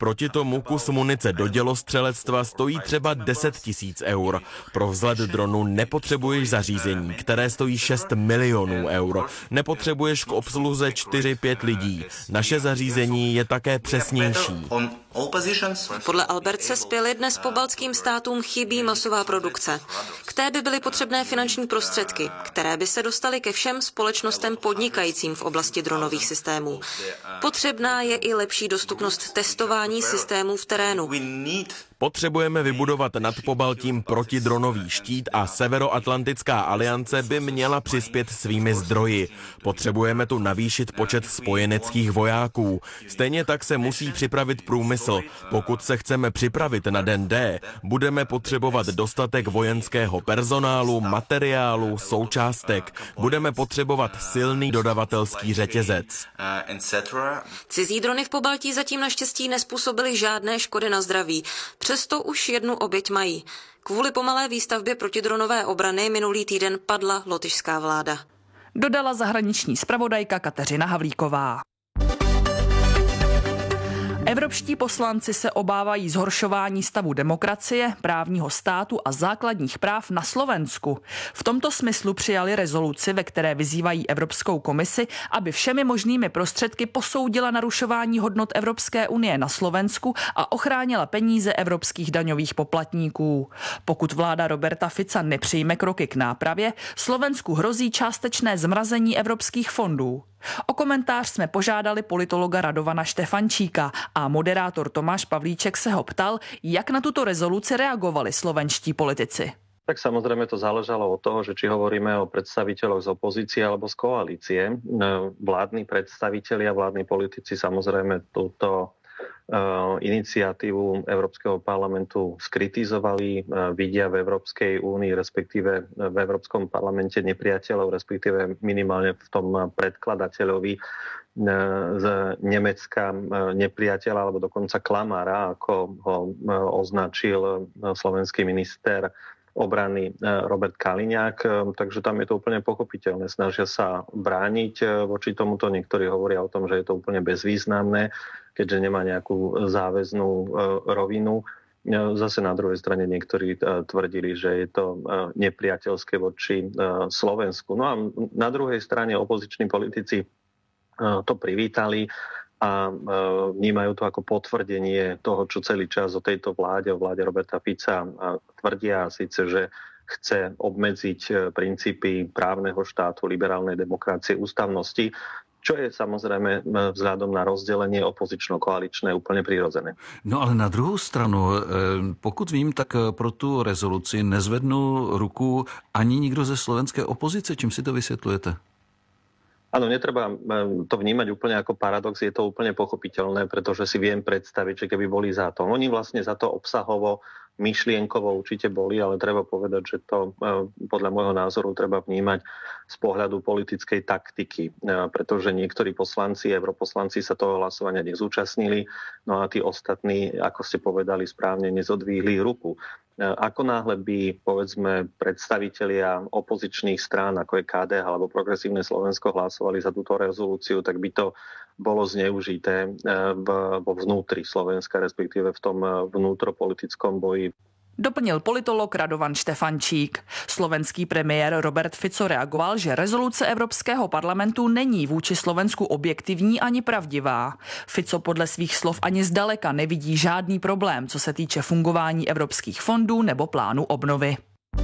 Proti tomu kus munice do dělostřelectva stojí třeba 10 000 eur. Pro vzlet dronu nepotřebuješ zařízení, které stojí 6 milionů eur. Nepotřebuješ k obsluze 4-5 lidí. Naše zařízení je také přesnější. Podle Albertse Spily dnes pobaltským státům chybí masová produkce. K té by byly potřebné finanční prostředky, které by se dostaly ke všem společnostem podnikajícím v oblasti dronových systémů. Potřebná je i lepší dostupnost testování systémů v terénu. Potřebujeme vybudovat nad Pobaltím protidronový štít a Severoatlantická aliance by měla přispět svými zdroji. Potřebujeme tu navýšit počet spojeneckých vojáků. Stejně tak se musí připravit průmysl. Pokud se chceme připravit na den D, budeme potřebovat dostatek vojenského personálu, materiálu, součástek. Budeme potřebovat silný dodavatelský řetězec. Cizí drony v Pobaltí zatím naštěstí nezpůsobily žádné škody na zdraví. Přesto už jednu oběť mají. Kvůli pomalé výstavbě protidronové obrany minulý týden padla lotyšská vláda. Dodala zahraniční zpravodajka Kateřina Havlíková. Evropští poslanci se obávají zhoršování stavu demokracie, právního státu a základních práv na Slovensku. V tomto smyslu přijali rezoluci, ve které vyzývají Evropskou komisi, aby všemi možnými prostředky posoudila narušování hodnot Evropské unie na Slovensku a ochránila peníze evropských daňových poplatníků. Pokud vláda Roberta Fica nepřijme kroky k nápravě, Slovensku hrozí částečné zmrazení evropských fondů. O komentář jsme požádali politologa Radovana Štefančíka a moderátor Tomáš Pavlíček se ho ptal, jak na tuto rezoluci reagovali slovenští politici. Tak samozrejme to záležalo od toho, že či hovoríme o predstaviteľoch z opozície alebo z koalície. Vládni predstavitelia, vládni politici samozrejme túto iniciatívu Európskeho parlamentu skritizovali, vidia v Európskej únii, respektíve v Európskom parlamente nepriateľov, respektíve minimálne v tom predkladateľovi z Nemecka nepriateľa alebo dokonca klamára, ako ho označil slovenský minister obrany Robert Kaliňák, takže tam je to úplne pochopiteľné. Snažia sa brániť voči tomuto, niektorí hovoria o tom, že je to úplne bezvýznamné, keďže nemá nejakú záväznú rovinu. Zase na druhej strane niektorí tvrdili, že je to nepriateľské voči Slovensku. No a na druhej strane opoziční politici to privítali a vnímajú to ako potvrdenie toho, čo celý čas o tejto vláde, o vláde Roberta Fica tvrdia, síce, že chce obmedziť princípy právneho štátu, liberálnej demokracie, ústavnosti, čo je samozrejme vzhľadom na rozdelenie opozično-koaličné úplne prirodzené. No ale na druhou stranu, pokud vím, tak pro tu rezoluci nezvednul ruku ani nikdo ze slovenské opozice. Čím si to vysvětlujete? Áno, netreba to vnímať úplne ako paradox, je to úplne pochopiteľné, pretože si viem predstaviť, že keby boli za to. Oni vlastne za to obsahovo, myšlienkovo určite boli, ale treba povedať, že to podľa môjho názoru treba vnímať z pohľadu politickej taktiky, pretože niektorí poslanci, europoslanci sa toho hlasovania nezúčastnili, no a tí ostatní, ako ste povedali správne, nezodvíhli ruku. Ako náhle by, povedzme, predstavitelia opozičných strán, ako je KDH alebo Progresívne Slovensko, hlasovali za túto rezolúciu, tak by to bolo zneužité vo vnútri Slovenska, respektíve v tom vnútropolitickom boji. Doplnil politolog Radovan Štefančík. Slovenský premiér Robert Fico reagoval, že rezoluce Evropského parlamentu není vůči Slovensku objektivní ani pravdivá. Fico podle svých slov ani zdaleka nevidí žádný problém, co se týče fungování evropských fondů nebo plánu obnovy.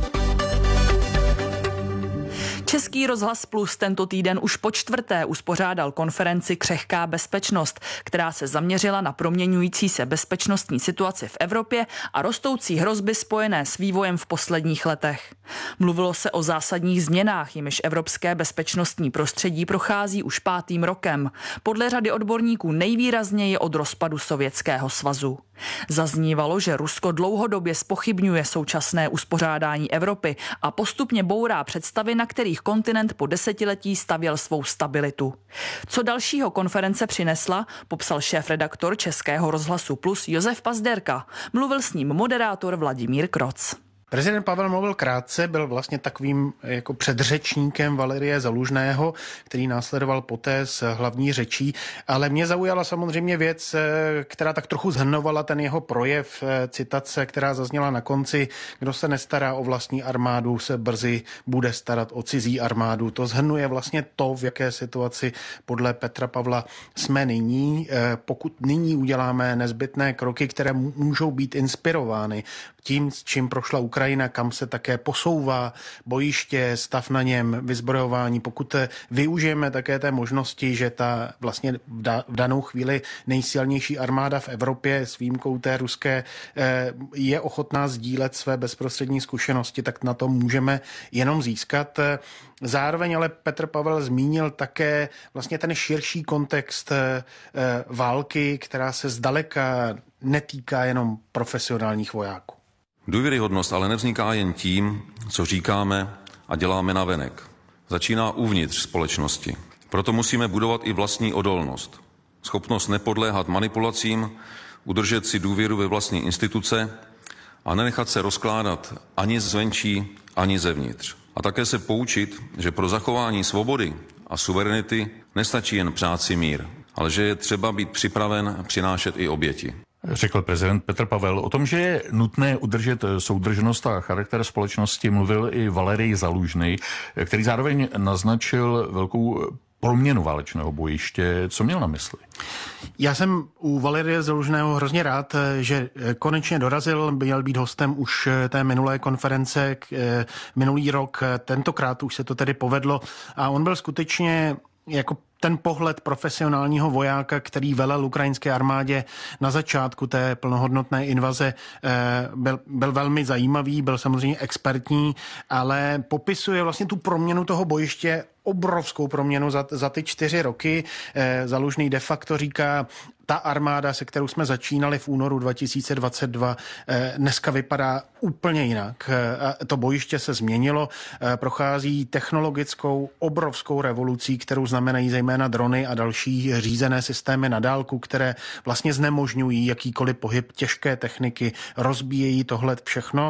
Český rozhlas Plus tento týden už po čtvrté uspořádal konferenci Křehká bezpečnost, která se zaměřila na proměňující se bezpečnostní situaci v Evropě a rostoucí hrozby spojené s vývojem v posledních letech. Mluvilo se o zásadních změnách, jimiž evropské bezpečnostní prostředí prochází už 5. rokem. Podle řady odborníků nejvýrazněji od rozpadu Sovětského svazu. Zaznívalo, že Rusko dlouhodobě zpochybňuje současné uspořádání Evropy a postupně bourá představy, na kterých kontinent po desetiletí stavěl svou stabilitu. Co dalšího konference přinesla, popsal šéfredaktor Českého rozhlasu Plus Josef Pazderka. Mluvil s ním moderátor Vladimír Kroc. Prezident Pavel mluvil krátce, byl vlastně takovým jako předřečníkem Valerie Zaluzného, který následoval poté s hlavní řečí, ale mě zaujala samozřejmě věc, která tak trochu zhrnovala ten jeho projev, citace, která zazněla na konci: kdo se nestará o vlastní armádu, se brzy bude starat o cizí armádu. To zhrnuje vlastně to, v jaké situaci podle Petra Pavla jsme nyní. Pokud nyní uděláme nezbytné kroky, které můžou být inspirovány tím, s čím prošla Ukrajina, kam se také posouvá bojiště, stav na něm, vyzbrojování, pokud využijeme také té možnosti, že ta vlastně v danou chvíli nejsilnější armáda v Evropě s výjimkou té ruské je ochotná sdílet své bezprostřední zkušenosti, tak na to můžeme jenom získat. Zároveň ale Petr Pavel zmínil také vlastně ten širší kontext války, která se zdaleka netýká jenom profesionálních vojáků. Důvěryhodnost ale nevzniká jen tím, co říkáme a děláme navenek. Začíná uvnitř společnosti. Proto musíme budovat i vlastní odolnost. Schopnost nepodléhat manipulacím, udržet si důvěru ve vlastní instituce a nenechat se rozkládat ani zvenčí, ani zevnitř. A také se poučit, že pro zachování svobody a suverenity nestačí jen přát si mír, ale že je třeba být připraven přinášet i oběti. Řekl prezident Petr Pavel. O tom, že je nutné udržet soudržnost a charakter společnosti, mluvil i Valerij Zaluzný, který zároveň naznačil velkou proměnu válečného bojiště. Co měl na mysli? Já jsem u Valerie Zaluzného hrozně rád, že konečně dorazil, měl být hostem už té minulé konference minulý rok, tentokrát už se to tedy povedlo a on byl skutečně jako ten pohled profesionálního vojáka, který velel ukrajinské armádě na začátku té plnohodnotné invaze, byl velmi zajímavý, byl samozřejmě expertní, ale popisuje vlastně tu proměnu toho bojiště, obrovskou proměnu za ty 4 roky. Zaluzný de facto říká, ta armáda, se kterou jsme začínali v únoru 2022, dneska vypadá úplně jinak. To bojiště se změnilo, prochází technologickou obrovskou revolucí, kterou znamenají zejména drony a další řízené systémy na dálku, které vlastně znemožňují jakýkoliv pohyb těžké techniky, rozbíjejí tohle všechno.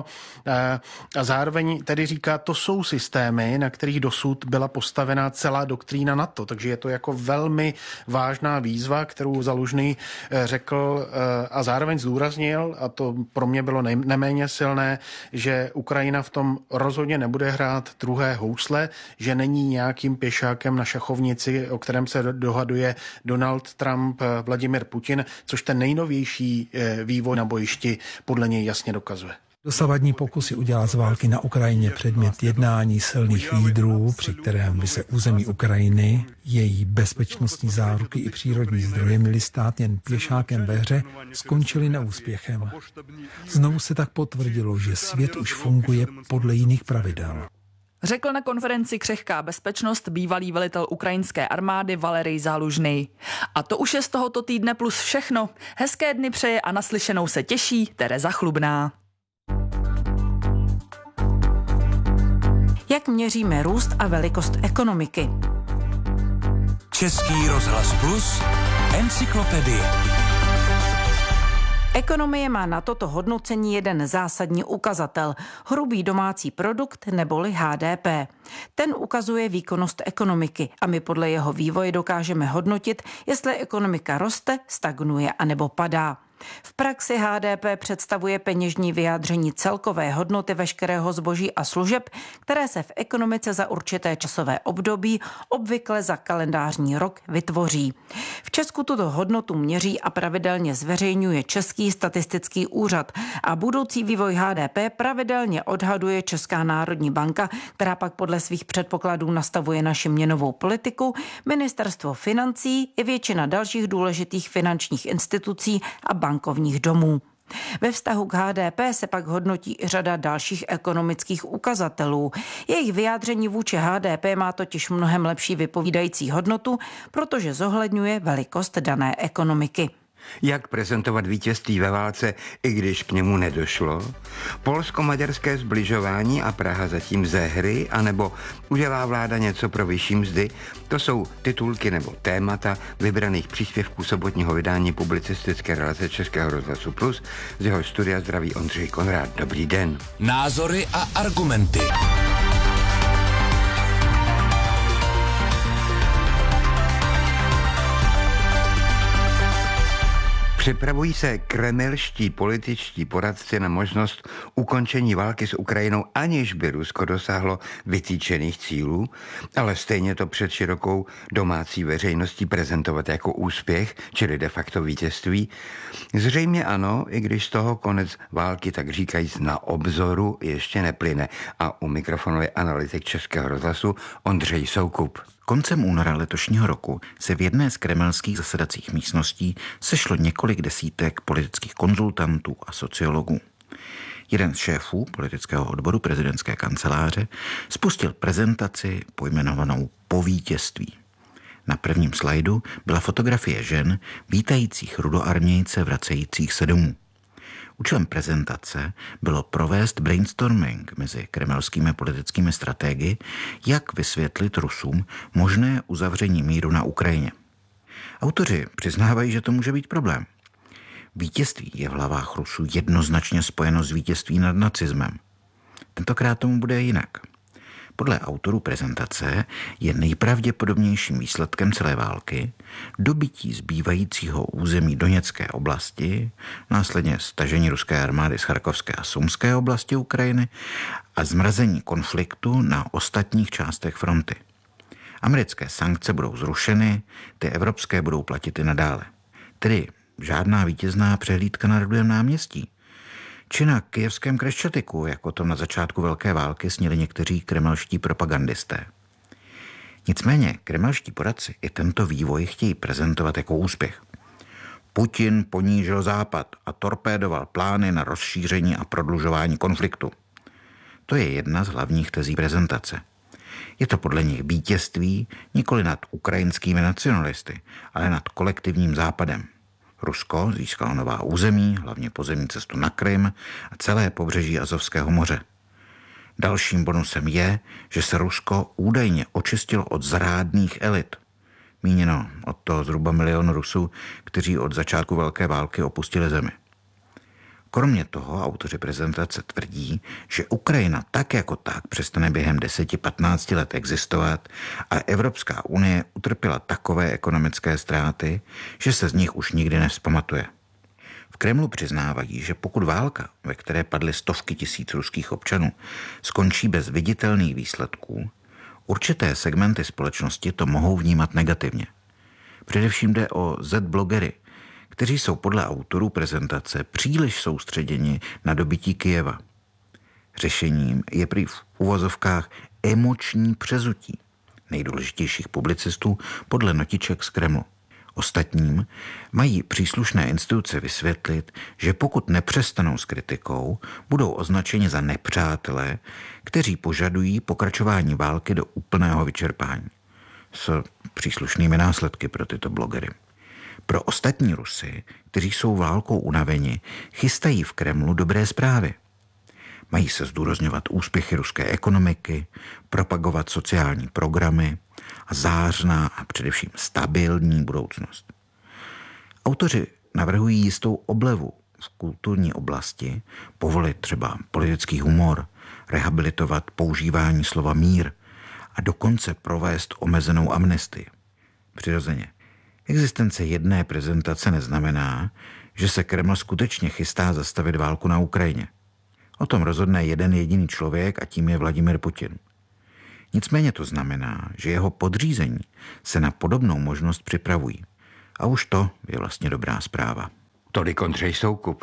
A zároveň tedy říká, to jsou systémy, na kterých dosud byla postavená celá doktrína NATO, takže je to jako velmi vážná výzva, kterou Zaluzný řekl a zároveň zdůraznil, a to pro mě bylo neméně silné, že Ukrajina v tom rozhodně nebude hrát druhé housle, že není nějakým pěšákem na šachovnici, o kterém se dohaduje Donald Trump, Vladimir Putin, což ten nejnovější vývoj na bojišti podle něj jasně dokazuje. Dosavadní pokusy udělat z války na Ukrajině předmět jednání silných lídrů, při kterém by se území Ukrajiny, její bezpečnostní záruky i přírodní zdroje měly stát jen pěšákem ve hře, skončily neúspěchem. Znovu se tak potvrdilo, že svět už funguje podle jiných pravidel. Řekl na konferenci Křehká bezpečnost bývalý velitel ukrajinské armády Valerij Zaluzný. A to už je z tohoto týdne plus všechno. Hezké dny přeje a naslyšenou se těší Tereza Chlubná. Jak měříme růst a velikost ekonomiky? Český rozhlas Plus, encyklopedie. Ekonomie má na toto hodnocení jeden zásadní ukazatel – hrubý domácí produkt neboli HDP. Ten ukazuje výkonnost ekonomiky a my podle jeho vývoje dokážeme hodnotit, jestli ekonomika roste, stagnuje anebo padá. V praxi HDP představuje peněžní vyjádření celkové hodnoty veškerého zboží a služeb, které se v ekonomice za určité časové období, obvykle za kalendářní rok, vytvoří. V Česku tuto hodnotu měří a pravidelně zveřejňuje Český statistický úřad a budoucí vývoj HDP pravidelně odhaduje Česká národní banka, která pak podle svých předpokladů nastavuje naši měnovou politiku, Ministerstvo financí i většina dalších důležitých finančních institucí a bankovních domů. Ve vztahu k HDP se pak hodnotí i řada dalších ekonomických ukazatelů. Jejich vyjádření vůči HDP má totiž mnohem lepší vypovídající hodnotu, protože zohledňuje velikost dané ekonomiky. Jak prezentovat vítězství ve válce, i když k němu nedošlo? Polsko-maďarské sbližování a Praha zatím ze hry, anebo udělá vláda něco pro vyšší mzdy? To jsou titulky nebo témata vybraných příspěvků sobotního vydání publicistické relace Českého rozhlasu Plus. Z jeho studia zdraví Ondřej Konrád. Dobrý den. Názory a argumenty. Připravují se kremelští političtí poradci na možnost ukončení války s Ukrajinou, aniž by Rusko dosáhlo vytýčených cílů, ale stejně to před širokou domácí veřejností prezentovat jako úspěch, čili de facto vítězství. Zřejmě ano, i když z toho konec války, tak říkajíc, na obzoru ještě neplyne. A u mikrofonu je analytik Českého rozhlasu Ondřej Soukup. Koncem února letošního roku se v jedné z kremelských zasedacích místností sešlo několik desítek politických konzultantů a sociologů. Jeden z šéfů politického odboru prezidentské kanceláře spustil prezentaci pojmenovanou Po vítězství. Na prvním slajdu byla fotografie žen vítajících rudoarmějce vracejících se domů. Účelem prezentace bylo provést brainstorming mezi kremelskými politickými strategy, jak vysvětlit Rusům možné uzavření míru na Ukrajině. Autoři přiznávají, že to může být problém. Vítězství je v hlavách Rusů jednoznačně spojeno s vítězství nad nacismem. Tentokrát tomu bude jinak. Podle autorů prezentace je nejpravděpodobnějším výsledkem celé války dobytí zbývajícího území Doněcké oblasti, následně stažení ruské armády z Charkovské a Sumské oblasti Ukrajiny a zmrazení konfliktu na ostatních částech fronty. Americké sankce budou zrušeny, ty evropské budou platit i nadále. Tedy žádná vítězná přehlídka na Rudém náměstí. Či na kyjevském Kreščatyku, jako to na začátku velké války snili někteří kremelští propagandisté. Nicméně kremelští poradci i tento vývoj chtějí prezentovat jako úspěch. Putin ponížil Západ a torpédoval plány na rozšíření a prodlužování konfliktu. To je jedna z hlavních tezí prezentace. Je to podle nich vítězství nikoli nad ukrajinskými nacionalisty, ale nad kolektivním Západem. Rusko získalo nová území, hlavně pozemní cestu na Krym a celé pobřeží Azovského moře. Dalším bonusem je, že se Rusko údajně očistilo od zrádných elit. Míněno od toho zhruba 1 milion Rusů, kteří od začátku velké války opustili zemi. Kromě toho autoři prezentace tvrdí, že Ukrajina tak jako tak přestane během 10-15 let existovat a Evropská unie utrpěla takové ekonomické ztráty, že se z nich už nikdy nevzpamatuje. V Kremlu přiznávají, že pokud válka, ve které padly stovky tisíc ruských občanů, skončí bez viditelných výsledků, určité segmenty společnosti to mohou vnímat negativně. Především jde o Z-blogery, kteří jsou podle autorů prezentace příliš soustředěni na dobytí Kyjeva. Řešením je prý v uvozovkách emoční přezutí nejdůležitějších publicistů podle notiček z Kremlu. Ostatním mají příslušné instituce vysvětlit, že pokud nepřestanou s kritikou, budou označeni za nepřátele, kteří požadují pokračování války do úplného vyčerpání. S příslušnými následky pro tyto blogery. Pro ostatní Rusy, kteří jsou válkou unaveni, chystají v Kremlu dobré zprávy. Mají se zdůrazňovat úspěchy ruské ekonomiky, propagovat sociální programy a zářná a především stabilní budoucnost. Autoři navrhují jistou oblevu v kulturní oblasti, povolit třeba politický humor, rehabilitovat používání slova mír a dokonce provést omezenou amnestii. Přirozeně. Existence jedné prezentace neznamená, že se Kreml skutečně chystá zastavit válku na Ukrajině. O tom rozhodne jeden jediný člověk a tím je Vladimir Putin. Nicméně to znamená, že jeho podřízení se na podobnou možnost připravují. A už to je vlastně dobrá zpráva. Tolik Ondřej Soukup.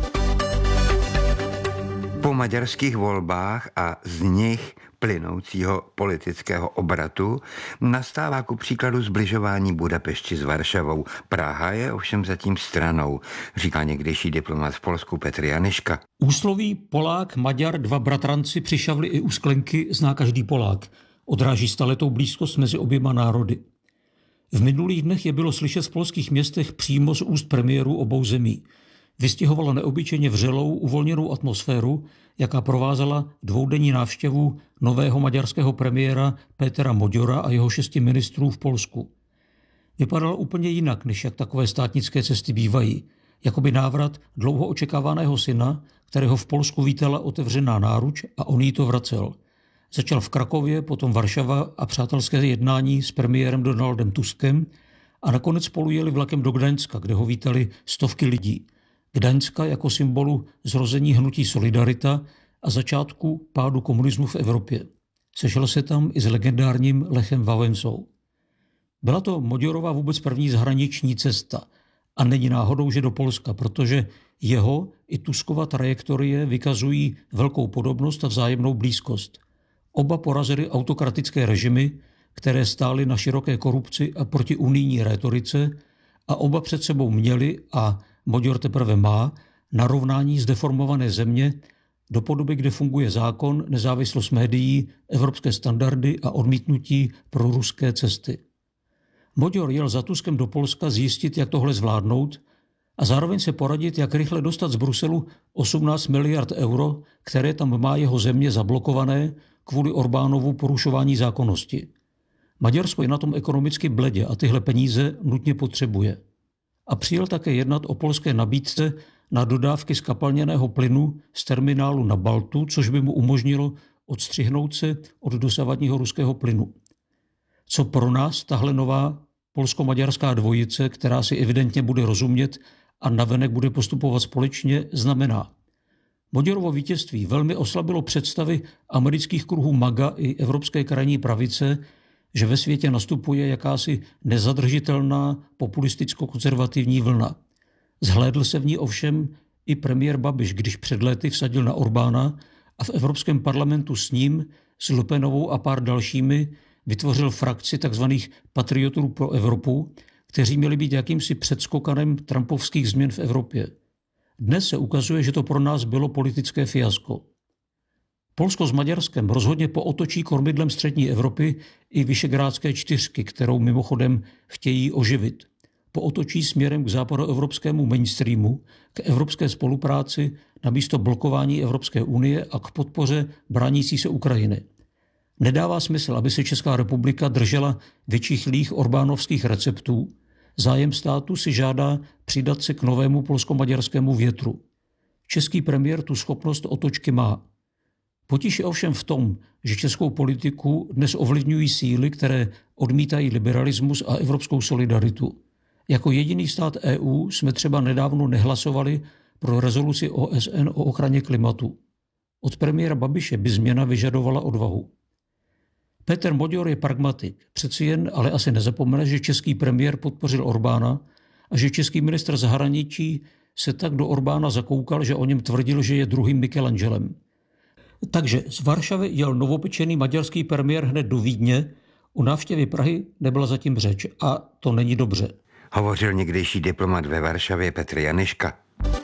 Po maďarských volbách a z nich plynoucího politického obratu nastává ku příkladu zbližování Budapešti s Varšavou. Praha je ovšem zatím stranou, říká někdejší diplomat v Polsku Petr Janyška. Úsloví Polák, Maďar, dva bratranci přišavli i u sklenky zná každý Polák. Odráží staletou blízkost mezi oběma národy. V minulých dnech je bylo slyšet v polských městech přímo z úst premiérů obou zemí. Vystihovala neobyčejně vřelou, uvolněnou atmosféru, jaká provázela dvoudenní návštěvu nového maďarského premiéra Pétera Magyora a jeho 6 ministrů v Polsku. Vypadala úplně jinak, než jak takové státnické cesty bývají, jakoby návrat dlouho očekávaného syna, kterého v Polsku vítala otevřená náruč a on jí to vracel. Začal v Krakově, potom Varšava a přátelské jednání s premiérem Donaldem Tuskem a nakonec spolu jeli vlakem do Gdaňska, kde ho vítali stovky lidí. Gdaňska jako symbolu zrození hnutí Solidarita a začátku pádu komunismu v Evropě. Sešel se tam i s legendárním Lechem Wałęsą. Byla to Magyarova vůbec první zahraniční cesta a není náhodou, že do Polska, protože jeho i Tuskova trajektorie vykazují velkou podobnost a vzájemnou blízkost. Oba porazili autokratické režimy, které stály na široké korupci a protiunijní rétorice a oba před sebou měli a Magyar teprve má narovnání zdeformované země do podoby, kde funguje zákon, nezávislost médií, evropské standardy a odmítnutí pro ruské cesty. Magyar jel za Tuskem do Polska zjistit, jak tohle zvládnout a zároveň se poradit, jak rychle dostat z Bruselu 18 miliard euro, které tam má jeho země zablokované kvůli Orbánovu porušování zákonnosti. Maďarsko je na tom ekonomicky bledě a tyhle peníze nutně potřebuje. A přijel také jednat o polské nabídce na dodávky skapalněného plynu z terminálu na Baltu, což by mu umožnilo odstřihnout se od dosavadního ruského plynu. Co pro nás tahle nová polsko-maďarská dvojice, která si evidentně bude rozumět a navenek bude postupovat společně, znamená? Magyarovo vítězství velmi oslabilo představy amerických kruhů MAGA i evropské krajní pravice, že ve světě nastupuje jakási nezadržitelná populisticko-konzervativní vlna. Zhlédl se v ní ovšem i premiér Babiš, když před léty vsadil na Orbána a v Evropském parlamentu s ním, s Le Penovou a pár dalšími vytvořil frakci tzv. Patriotů pro Evropu, kteří měli být jakýmsi předskokanem trumpovských změn v Evropě. Dnes se ukazuje, že to pro nás bylo politické fiasko. Polsko s Maďarskem rozhodně pootočí kormidlem střední Evropy i Visegrádské čtyřky, kterou mimochodem chtějí oživit. Pootočí směrem k západoevropskému mainstreamu, k evropské spolupráci namísto blokování Evropské unie a k podpoře bránící se Ukrajiny. Nedává smysl, aby se Česká republika držela vyčichlých orbánovských receptů. Zájem státu si žádá přidat se k novému polsko-maďarskému větru. Český premiér tu schopnost otočky má. Potíž je ovšem v tom, že českou politiku dnes ovlivňují síly, které odmítají liberalismus a evropskou solidaritu. Jako jediný stát EU jsme třeba nedávno nehlasovali pro rezoluci OSN o ochraně klimatu. Od premiéra Babiše by změna vyžadovala odvahu. Péter Magyar je pragmatik. Přeci jen ale asi nezapomene, že český premiér podpořil Orbána a že český ministr zahraničí se tak do Orbána zakoukal, že o něm tvrdil, že je druhým Michelangelem. Takže z Varšavy jel novopečený maďarský premiér hned do Vídně, o návštěvě Prahy nebyla zatím řeč a to není dobře. Hovořil někdejší diplomat ve Varšavě Petr Janiška.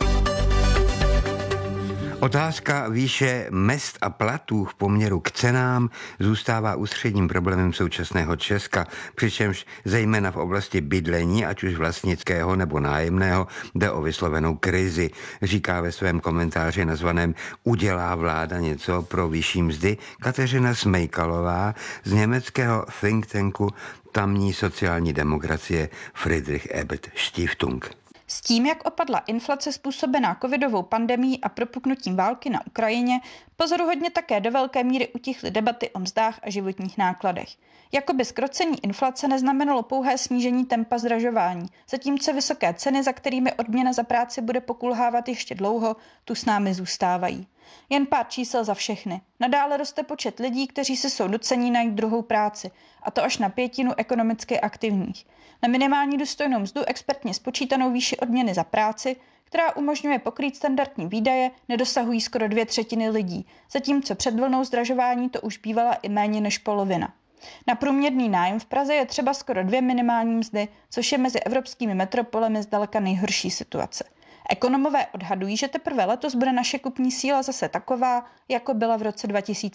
Otázka výše mezd a platů v poměru k cenám zůstává ústředním problémem současného Česka, přičemž zejména v oblasti bydlení, ať už vlastnického nebo nájemného, jde o vyslovenou krizi, říká ve svém komentáři nazvaném Udělá vláda něco pro vyšší mzdy Kateřina Smejkalová z německého think tanku tamní sociální demokracie Friedrich Ebert Stiftung. S tím, jak opadla inflace způsobená covidovou pandemií a propuknutím války na Ukrajině, pozoruhodně také do velké míry utichly debaty o mzdách a životních nákladech. Jakoby zkrocení inflace neznamenalo pouhé snížení tempa zdražování, zatímco vysoké ceny, za kterými odměna za práci bude pokulhávat ještě dlouho, tu s námi zůstávají. Jen pár čísel za všechny. Nadále roste počet lidí, kteří si jsou nuceni najít druhou práci, a to až na 1/5 ekonomicky aktivních. Na minimální důstojnou mzdu expertně spočítanou výši odměny za práci, která umožňuje pokrýt standardní výdaje, nedosahují skoro 2/3 lidí, zatímco před vlnou zdražování to už bývala i méně než polovina. Na průměrný nájem v Praze je třeba skoro 2 minimální mzdy, což je mezi evropskými metropolemi zdaleka nejhorší situace. Ekonomové odhadují, že teprve letos bude naše kupní síla zase taková, jako byla v roce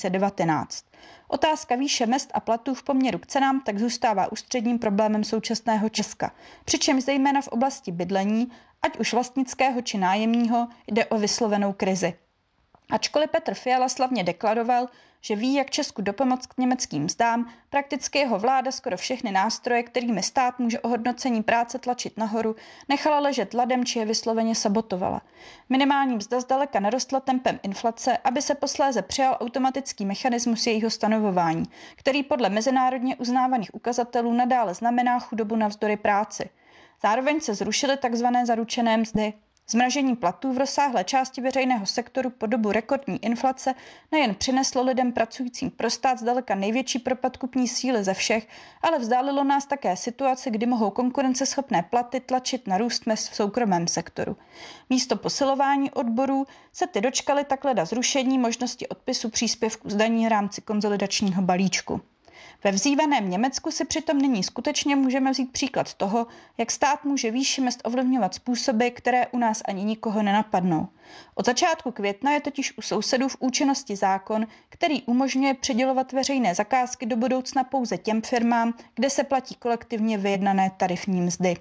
2019. Otázka výše mezd a platů v poměru k cenám tak zůstává ústředním problémem současného Česka, přičemž zejména v oblasti bydlení, ať už vlastnického či nájemního, jde o vyslovenou krizi. Ačkoliv Petr Fiala slavně deklaroval, že ví, jak Česku dopomoct k německým mzdám, prakticky jeho vláda skoro všechny nástroje, kterými stát může ohodnocení práce tlačit nahoru, nechala ležet ladem či je vysloveně sabotovala. Minimální mzda zdaleka narostla tempem inflace, aby se posléze přijal automatický mechanismus jejího stanovování, který podle mezinárodně uznávaných ukazatelů nadále znamená chudobu navzdory práci. Zároveň se zrušily tzv. Zaručené mzdy. Zmražení platů v rozsáhlé části veřejného sektoru po dobu rekordní inflace nejen přineslo lidem pracujícím pro stát zdaleka největší propad kupní síly ze všech, ale vzdálilo nás také situaci, kdy mohou konkurenceschopné platy tlačit na růst mezd v soukromém sektoru. Místo posilování odborů se ty dočkaly takleda zrušení možnosti odpisu příspěvků z daní v rámci konsolidačního balíčku. Ve vzývaném Německu si přitom nyní skutečně můžeme vzít příklad toho, jak stát může výši mezd ovlivňovat způsoby, které u nás ani nikoho nenapadnou. Od začátku května je totiž u sousedů v účinnosti zákon, který umožňuje přidělovat veřejné zakázky do budoucna pouze těm firmám, kde se platí kolektivně vyjednané tarifní mzdy.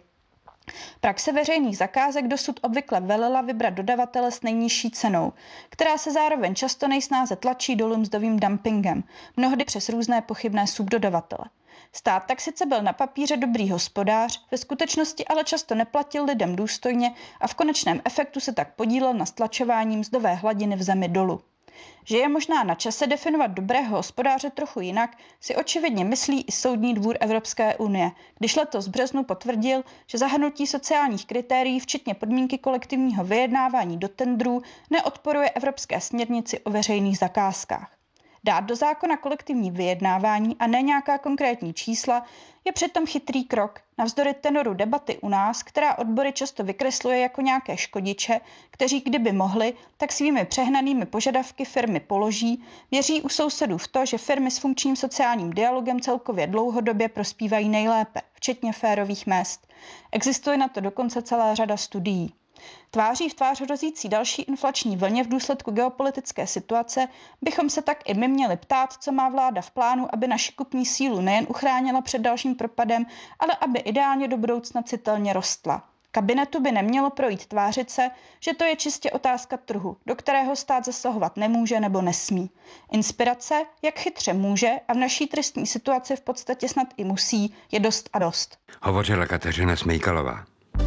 Praxe veřejných zakázek dosud obvykle velela vybrat dodavatele s nejnižší cenou, která se zároveň často nejsnáze tlačí dolů mzdovým dumpingem, mnohdy přes různé pochybné subdodavatele. Stát tak sice byl na papíře dobrý hospodář, ve skutečnosti ale často neplatil lidem důstojně a v konečném efektu se tak podílel na stlačování mzdové hladiny v zemi dolů. Že je možná na čase definovat dobrého hospodáře trochu jinak, si očividně myslí i Soudní dvůr Evropské unie, když letos v březnu potvrdil, že zahrnutí sociálních kritérií, včetně podmínky kolektivního vyjednávání do tendrů, neodporuje evropské směrnici o veřejných zakázkách. Dát do zákona kolektivní vyjednávání a ne nějaká konkrétní čísla je přitom chytrý krok, navzdory tenoru debaty u nás, která odbory často vykresluje jako nějaké škodiče, kteří kdyby mohli, tak svými přehnanými požadavky firmy položí, věří u sousedů v to, že firmy s funkčním sociálním dialogem celkově dlouhodobě prospívají nejlépe, včetně férových mezd. Existuje na to dokonce celá řada studií. Tváří v tvář hrozící další inflační vlně v důsledku geopolitické situace bychom se tak i my měli ptát, co má vláda v plánu, aby naši kupní sílu nejen uchránila před dalším propadem, ale aby ideálně do budoucna citelně rostla. Kabinetu by nemělo projít tvářit se, že to je čistě otázka trhu, do kterého stát zasahovat nemůže nebo nesmí. Inspirace, jak chytře může a v naší tristní situaci v podstatě snad i musí, je dost a dost. Hovořila Kateřina Smejkalová.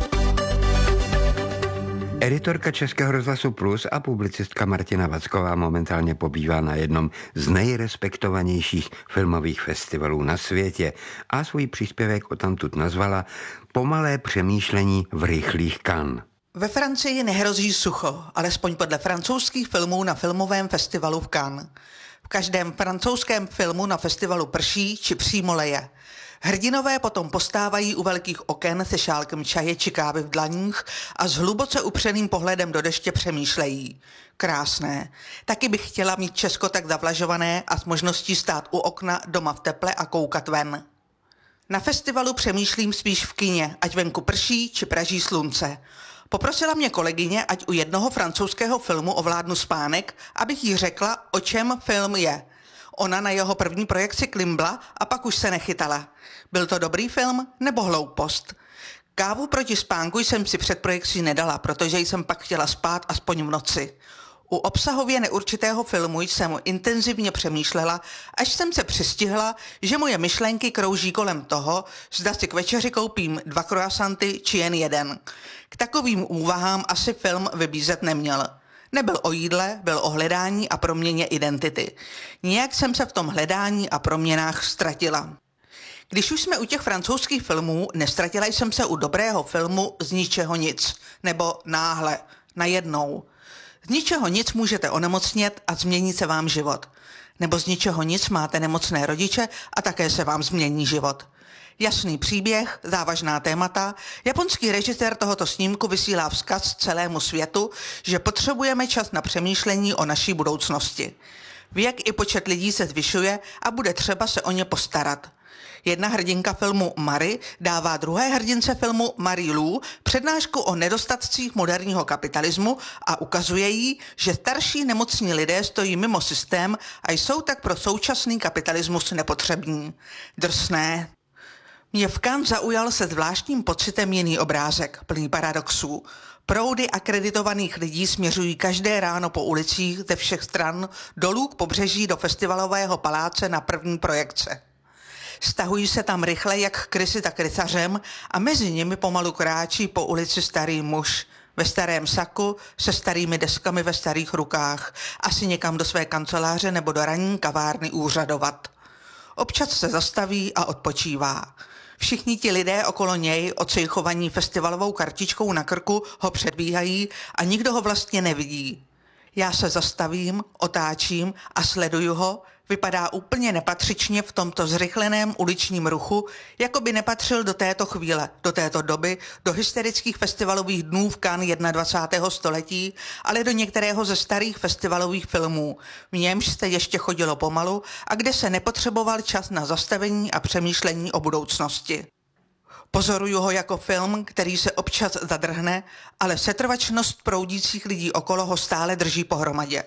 Editorka Českého rozhlasu Plus a publicistka Martina Vacková momentálně pobývá na jednom z nejrespektovanějších filmových festivalů na světě a svůj příspěvek odtamtud nazvala Pomalé přemýšlení v rychlých Cannes. Ve Francii nehrozí sucho, alespoň podle francouzských filmů na filmovém festivalu v Cannes. V každém francouzském filmu na festivalu prší či přímo leje. Hrdinové potom postávají u velkých oken se šálkem čaje či kávy v dlaních a s hluboce upřeným pohledem do deště přemýšlejí. Krásné. Taky bych chtěla mít Česko tak zavlažované a s možností stát u okna doma v teple a koukat ven. Na festivalu přemýšlím spíš v kině, ať venku prší či praží slunce. Poprosila mě kolegyně, ať u jednoho francouzského filmu ovládnu spánek, abych jí řekla, o čem film je. Ona na jeho první projekci klimbla a pak už se nechytala. Byl to dobrý film nebo hloupost? Kávu proti spánku jsem si před projekcí nedala, protože jsem pak chtěla spát aspoň v noci. U obsahově neurčitého filmu jsem intenzivně přemýšlela, až jsem se přistihla, že moje myšlenky krouží kolem toho, zda si k večeři koupím 2 croissanty či jen jeden. K takovým úvahám asi film vybízet neměl. Nebyl o jídle, byl o hledání a proměně identity. Nějak jsem se v tom hledání a proměnách ztratila. Když už jsme u těch francouzských filmů, nestratila jsem se u dobrého filmu Z ničeho nic, nebo Náhle, najednou. Z ničeho nic můžete onemocnět a změní se vám život. Nebo z ničeho nic máte nemocné rodiče a také se vám změní život. Jasný příběh, závažná témata, japonský režisér tohoto snímku vysílá vzkaz celému světu, že potřebujeme čas na přemýšlení o naší budoucnosti. Věk i počet lidí se zvyšuje a bude třeba se o ně postarat. Jedna hrdinka filmu Mary dává druhé hrdince filmu Marie Lou přednášku o nedostatcích moderního kapitalismu a ukazuje jí, že starší nemocní lidé stojí mimo systém a jsou tak pro současný kapitalismus nepotřební. Drsné. Mě v Cannes zaujal se zvláštním pocitem jiný obrázek, plný paradoxů. Proudy akreditovaných lidí směřují každé ráno po ulicích ze všech stran dolů k pobřeží do festivalového paláce na první projekce. Stahují se tam rychle jak krysy, tak rysařem a mezi nimi pomalu kráčí po ulici starý muž ve starém saku se starými deskami ve starých rukách, asi někam do své kanceláře nebo do ranní kavárny úřadovat. Občas se zastaví a odpočívá. Všichni ti lidé okolo něj, ocejchovaní festivalovou kartičkou na krku, ho předbíhají a nikdo ho vlastně nevidí. Já se zastavím, otáčím a sleduju ho. Vypadá úplně nepatřičně v tomto zrychleném uličním ruchu, jako by nepatřil do této chvíle, do této doby, do hysterických festivalových dnů v Cannes 21. století, ale do některého ze starých festivalových filmů, v němž se ještě chodilo pomalu a kde se nepotřeboval čas na zastavení a přemýšlení o budoucnosti. Pozoruju ho jako film, který se občas zadrhne, ale setrvačnost proudících lidí okolo ho stále drží pohromadě.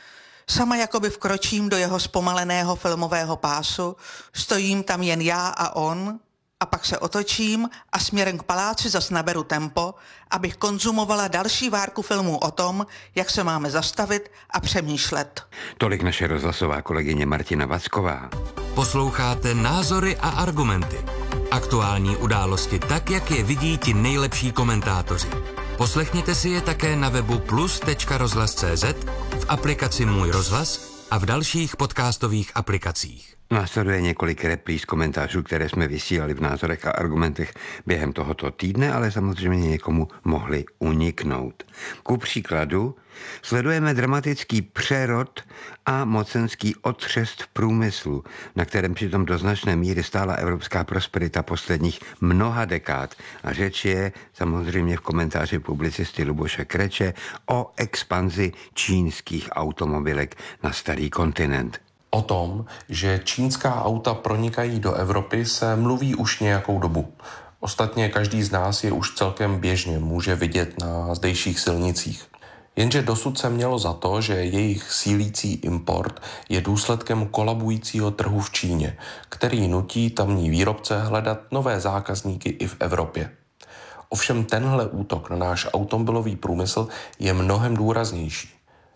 Sama jakoby vkročím do jeho zpomaleného filmového pásu, stojím tam jen já a on a pak se otočím a směrem k paláci zas naberu tempo, abych konzumovala další várku filmů o tom, jak se máme zastavit a přemýšlet. Tolik naše rozhlasová kolegyně Martina Vacková. Posloucháte Názory a argumenty. Aktuální události tak, jak je vidí ti nejlepší komentátoři. Poslechněte si je také na webu plus.rozhlas.cz, v aplikaci Můj rozhlas a v dalších podcastových aplikacích. Následuje několik repríz komentářů, které jsme vysílali v Názorech a argumentech během tohoto týdne, ale samozřejmě někomu mohli uniknout. Ku příkladu sledujeme dramatický přerod a mocenský otřest v průmyslu, na kterém přitom do značné míry stála evropská prosperita posledních mnoha dekád. A řeč je samozřejmě v komentáři publicisty Luboše Kreče o expanzi čínských automobilek na starý kontinent. O tom, že čínská auta pronikají do Evropy, se mluví už nějakou dobu. Ostatně každý z nás je už celkem běžně může vidět na zdejších silnicích. Jenže dosud se mělo za to, že jejich sílící import je důsledkem kolabujícího trhu v Číně, který nutí tamní výrobce hledat nové zákazníky i v Evropě. Ovšem tenhle útok na náš automobilový průmysl je mnohem důraznější.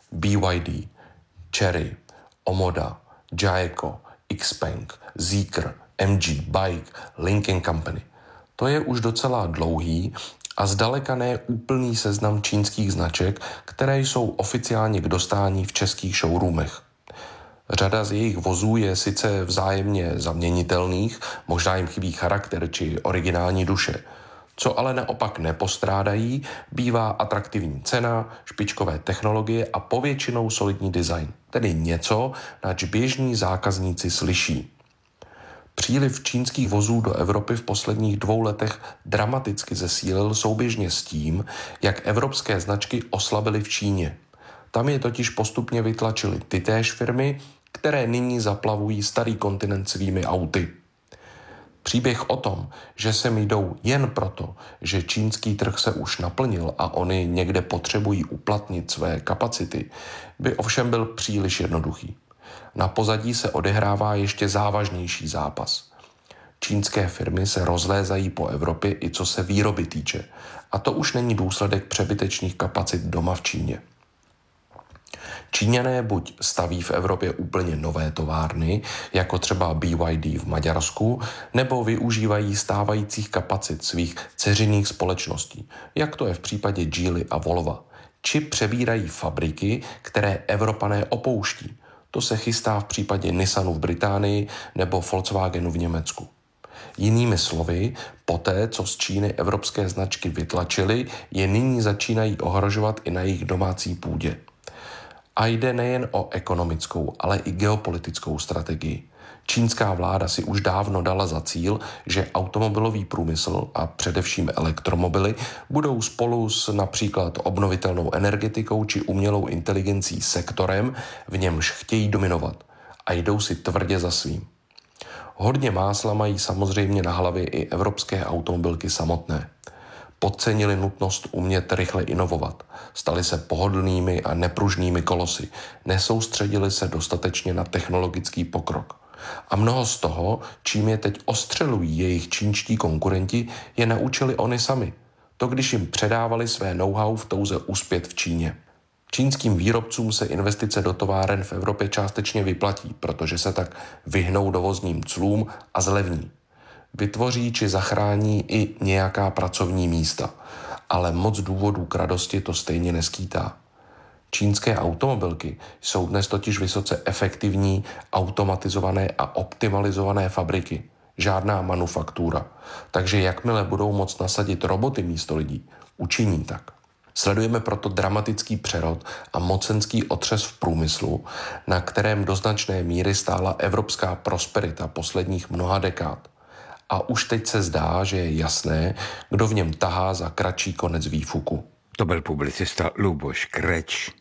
BYD, Chery, Omoda, Jaeco, Xpeng, Zeekr, MG, Bike, Lincoln Company. To je už docela dlouhý a zdaleka ne úplný seznam čínských značek, které jsou oficiálně k dostání v českých showroomech. Řada z jejich vozů je sice vzájemně zaměnitelných, možná jim chybí charakter či originální duše. Co ale naopak nepostrádají, bývá atraktivní cena, špičkové technologie a povětšinou solidní design, tedy něco, nač běžní zákazníci slyší. Příliv čínských vozů do Evropy v posledních 2 letech dramaticky zesílil souběžně s tím, jak evropské značky oslabily v Číně. Tam je totiž postupně vytlačily ty též firmy, které nyní zaplavují starý kontinent svými auty. Příběh o tom, že sem jdou jen proto, že čínský trh se už naplnil a oni někde potřebují uplatnit své kapacity, by ovšem byl příliš jednoduchý. Na pozadí se odehrává ještě závažnější zápas. Čínské firmy se rozlézají po Evropě i co se výroby týče, a to už není důsledek přebytečných kapacit doma v Číně. Číňané buď staví v Evropě úplně nové továrny, jako třeba BYD v Maďarsku, nebo využívají stávajících kapacit svých dceřinných společností, jak to je v případě Geely a Volva, či přebírají fabriky, které Evropané opouští. To se chystá v případě Nissanu v Británii nebo Volkswagenu v Německu. Jinými slovy, poté, co z Číny evropské značky vytlačily, je nyní začínají ohrožovat i na jejich domácí půdě. A jde nejen o ekonomickou, ale i geopolitickou strategii. Čínská vláda si už dávno dala za cíl, že automobilový průmysl a především elektromobily budou spolu s například obnovitelnou energetikou či umělou inteligencí sektorem, v němž chtějí dominovat a jdou si tvrdě za svým. Hodně másla mají samozřejmě na hlavě i evropské automobilky samotné. Podcenili nutnost umět rychle inovovat. Stali se pohodlnými a nepružnými kolosy. Nesoustředili se dostatečně na technologický pokrok. A mnoho z toho, čím je teď ostřelují jejich čínští konkurenti, je naučili oni sami. To, když jim předávali své know-how v touze uspět v Číně. Čínským výrobcům se investice do továren v Evropě částečně vyplatí, protože se tak vyhnou dovozním clům a zlevní. Vytvoří či zachrání i nějaká pracovní místa, ale moc důvodů k radosti to stejně neskýtá. Čínské automobilky jsou dnes totiž vysoce efektivní, automatizované a optimalizované fabriky. Žádná manufaktura. Takže jakmile budou moct nasadit roboty místo lidí, učiní tak. Sledujeme proto dramatický přerod a mocenský otřes v průmyslu, na kterém do značné míry stála evropská prosperita posledních mnoha dekád. A už teď se zdá, že je jasné, kdo v něm tahá za kratší konec výfuku. To byl publicista Luboš Kreč.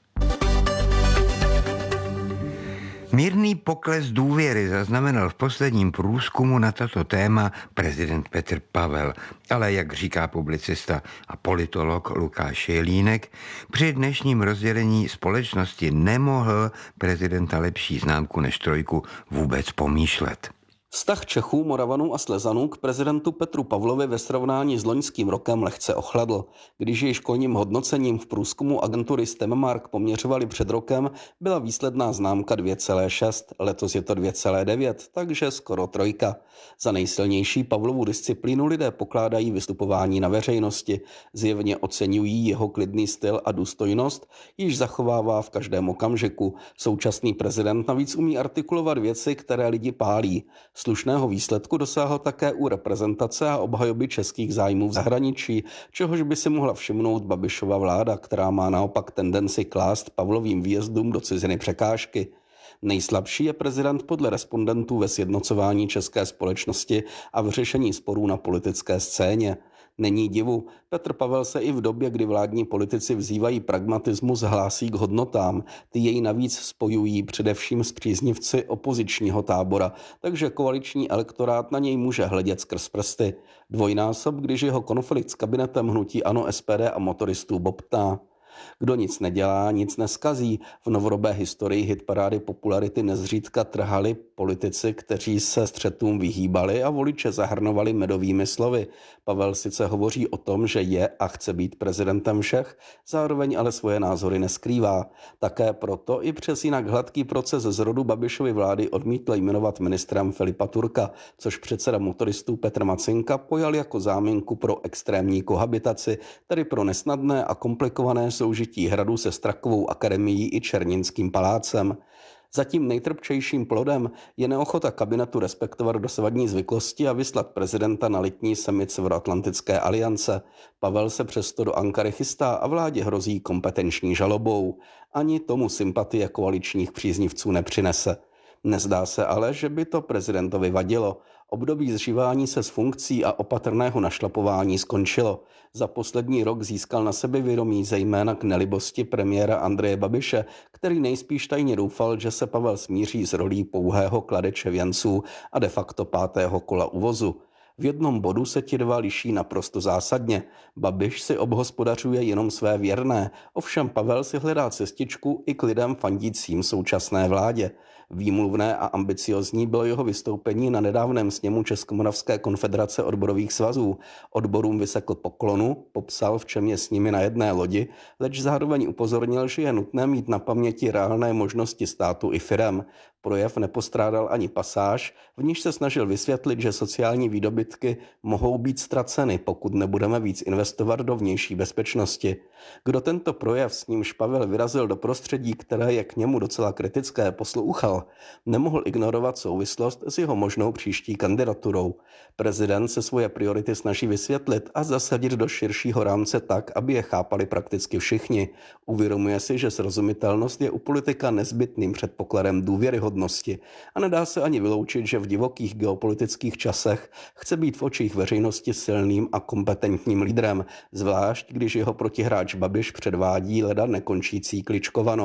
Mírný pokles důvěry zaznamenal v posledním průzkumu na toto téma prezident Petr Pavel. Ale jak říká publicista a politolog Lukáš Jelínek, při dnešním rozdělení společnosti nemohl prezidenta lepší známku než trojku vůbec pomýšlet. Vztah Čechů, Moravanů a Slezanů k prezidentu Petru Pavlovi ve srovnání s loňským rokem lehce ochladl. Když jej školním hodnocením v průzkumu agentury STEMmark poměřovali před rokem, byla výsledná známka 2,6, letos je to 2,9, takže skoro trojka. Za nejsilnější Pavlovu disciplínu lidé pokládají vystupování na veřejnosti, zjevně oceňují jeho klidný styl a důstojnost, již zachovává v každém okamžiku. Současný prezident navíc umí artikulovat věci, které lidi pálí. Slušného výsledku dosáhl také u reprezentace a obhajoby českých zájmů v zahraničí, čehož by si mohla všimnout Babišova vláda, která má naopak tendenci klást Pavlovým výjezdům do ciziny překážky. Nejslabší je prezident podle respondentů ve sjednocování české společnosti a v řešení sporů na politické scéně. Není divu, Petr Pavel se i v době, kdy vládní politici vzývají pragmatismus, hlásí k hodnotám. Ty jej navíc spojují především s příznivci opozičního tábora, takže koaliční elektorát na něj může hledět skrz prsty. Dvojnásob, když jeho konflikt s kabinetem hnutí ANO, SPD a motoristů bobtná. Kdo nic nedělá, nic neskazí. V novodobé historii hitparády popularity nezřídka trhali politici, kteří se střetům vyhýbali a voliče zahrnovali medovými slovy. Pavel sice hovoří o tom, že je a chce být prezidentem všech, zároveň ale svoje názory neskrývá. Také proto i přes jinak hladký proces zrodu Babišovy vlády odmítl jmenovat ministrem Filipa Turka, což předseda motoristů Petr Macinka pojal jako záminku pro extrémní kohabitaci, tedy pro nesnadné a komplikované soužití Hradu se Strakovou akademií i Černínským palácem. Zatím nejtrpčejším plodem je neochota kabinetu respektovat dosavadní zvyklosti a vyslat prezidenta na letní summit Severoatlantické aliance. Pavel se přesto do Ankary chystá a vládě hrozí kompetenční žalobou. Ani tomu sympatie koaličních příznivců nepřinese. Nezdá se ale, že by to prezidentovi vadilo. Období zžívání se s funkcí a opatrného našlapování skončilo. Za poslední rok získal na sebevědomí zejména k nelibosti premiéra Andreje Babiše, který nejspíš tajně doufal, že se Pavel smíří s rolí pouhého kladeče věnců a de facto pátého kola uvozu. V jednom bodu se ti dva liší naprosto zásadně. Babiš si obhospodařuje jenom své věrné, ovšem Pavel si hledá cestičku i k lidem fandícím současné vládě. Výmluvné a ambiciozní bylo jeho vystoupení na nedávném sněmu Českomoravské konfederace odborových svazů. Odborům vysekl poklonu, popsal, v čem je s nimi na jedné lodi, leč zároveň upozornil, že je nutné mít na paměti reálné možnosti státu i firem. Projev nepostrádal ani pasáž, v níž se snažil vysvětlit, že sociální výdobytky mohou být ztraceny, pokud nebudeme víc investovat do vnější bezpečnosti. Kdo tento projev, s nímž Pavel vyrazil do prostředí, které je k němu docela kritické, poslouchal, nemohl ignorovat souvislost s jeho možnou příští kandidaturou. Prezident se svoje priority snaží vysvětlit a zasadit do širšího rámce tak, aby je chápali prakticky všichni. Uvědomuje si, že srozumitelnost je u politika nezbytným předpokladem důvěryhodnosti a nedá se ani vyloučit, že v divokých geopolitických časech chce být v očích veřejnosti silným a kompetentním lídrem, zvlášť když jeho protihráč Babiš předvádí leda nekončící kličkovanou.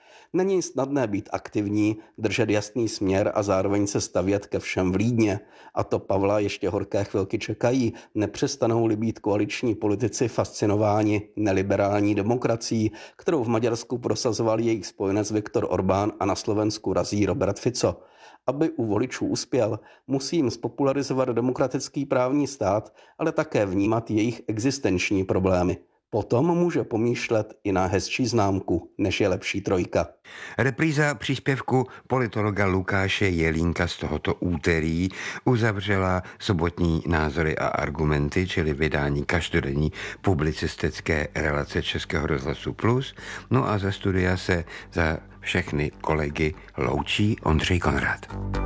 Není snadné být aktivní, držet jasný směr a zároveň se stavět ke všem vlídně. A to Pavla ještě horké chvilky čekají, nepřestanou-li být koaliční politici fascinováni neliberální demokracií, kterou v Maďarsku prosazoval jejich spojenec Viktor Orbán a na Slovensku razí Robert Fico. Aby u voličů uspěl, musí jim spopularizovat demokratický právní stát, ale také vnímat jejich existenční problémy. Potom může pomýšlet i na hezčí známku, než je lepší trojka. Repríza příspěvku politologa Lukáše Jelínka z tohoto úterý uzavřela sobotní názory a argumenty, čili vydání každodenní publicistické relace Českého rozhlasu Plus. No a za studia se za všechny kolegy loučí Ondřej Konrad.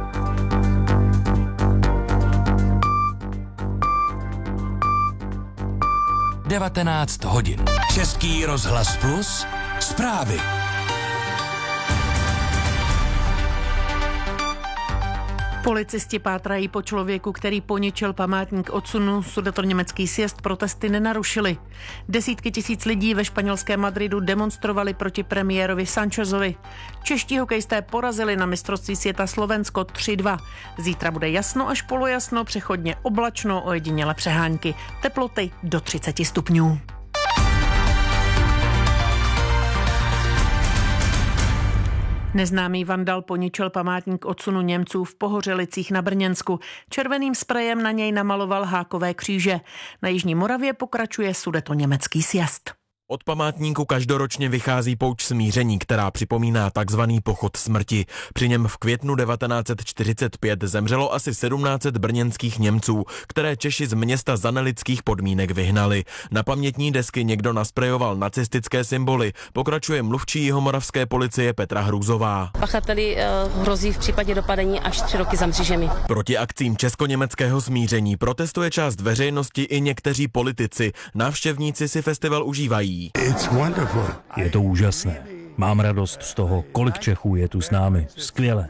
Devatenáct hodin. Český rozhlas Plus. Zprávy. Policisti pátrají po člověku, který poničil památník odsunu. Sudetoněmecký sjezd protesty nenarušili. Desítky tisíc lidí ve španělském Madridu demonstrovali proti premiérovi Sanchezovi. Čeští hokejisté porazili na mistrovství světa Slovensko 3-2. Zítra bude jasno až polojasno, přechodně oblačno, ojediněle přehánky. Teploty do 30 stupňů. Neznámý vandal poničil památník odsunu Němců v Pohořelicích na Brněnsku. Červeným sprejem na něj namaloval hákové kříže. Na Jižní Moravě pokračuje sudetoněmecký sjezd. Od památníku každoročně vychází pouč smíření, která připomíná takzvaný pochod smrti. Při něm v květnu 1945 zemřelo asi 1700 brněnských Němců, které Češi z města za nelidských podmínek vyhnali. Na pamětní desky někdo nasprejoval nacistické symboly, pokračuje mluvčí jihomoravské policie Petra Hrůzová. Pachateli hrozí v případě dopadení až 3 roky za mřížemi. Proti akcím česko-německého smíření protestuje část veřejnosti i někteří politici. Návštěvníci si festival užívají. Je to úžasné. Mám radost z toho, kolik Čechů je tu s námi. Skvěle.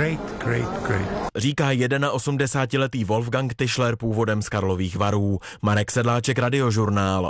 Říká 81letý Wolfgang Tischler původem z Karlových Varů. Marek Sedláček, Radiožurnál.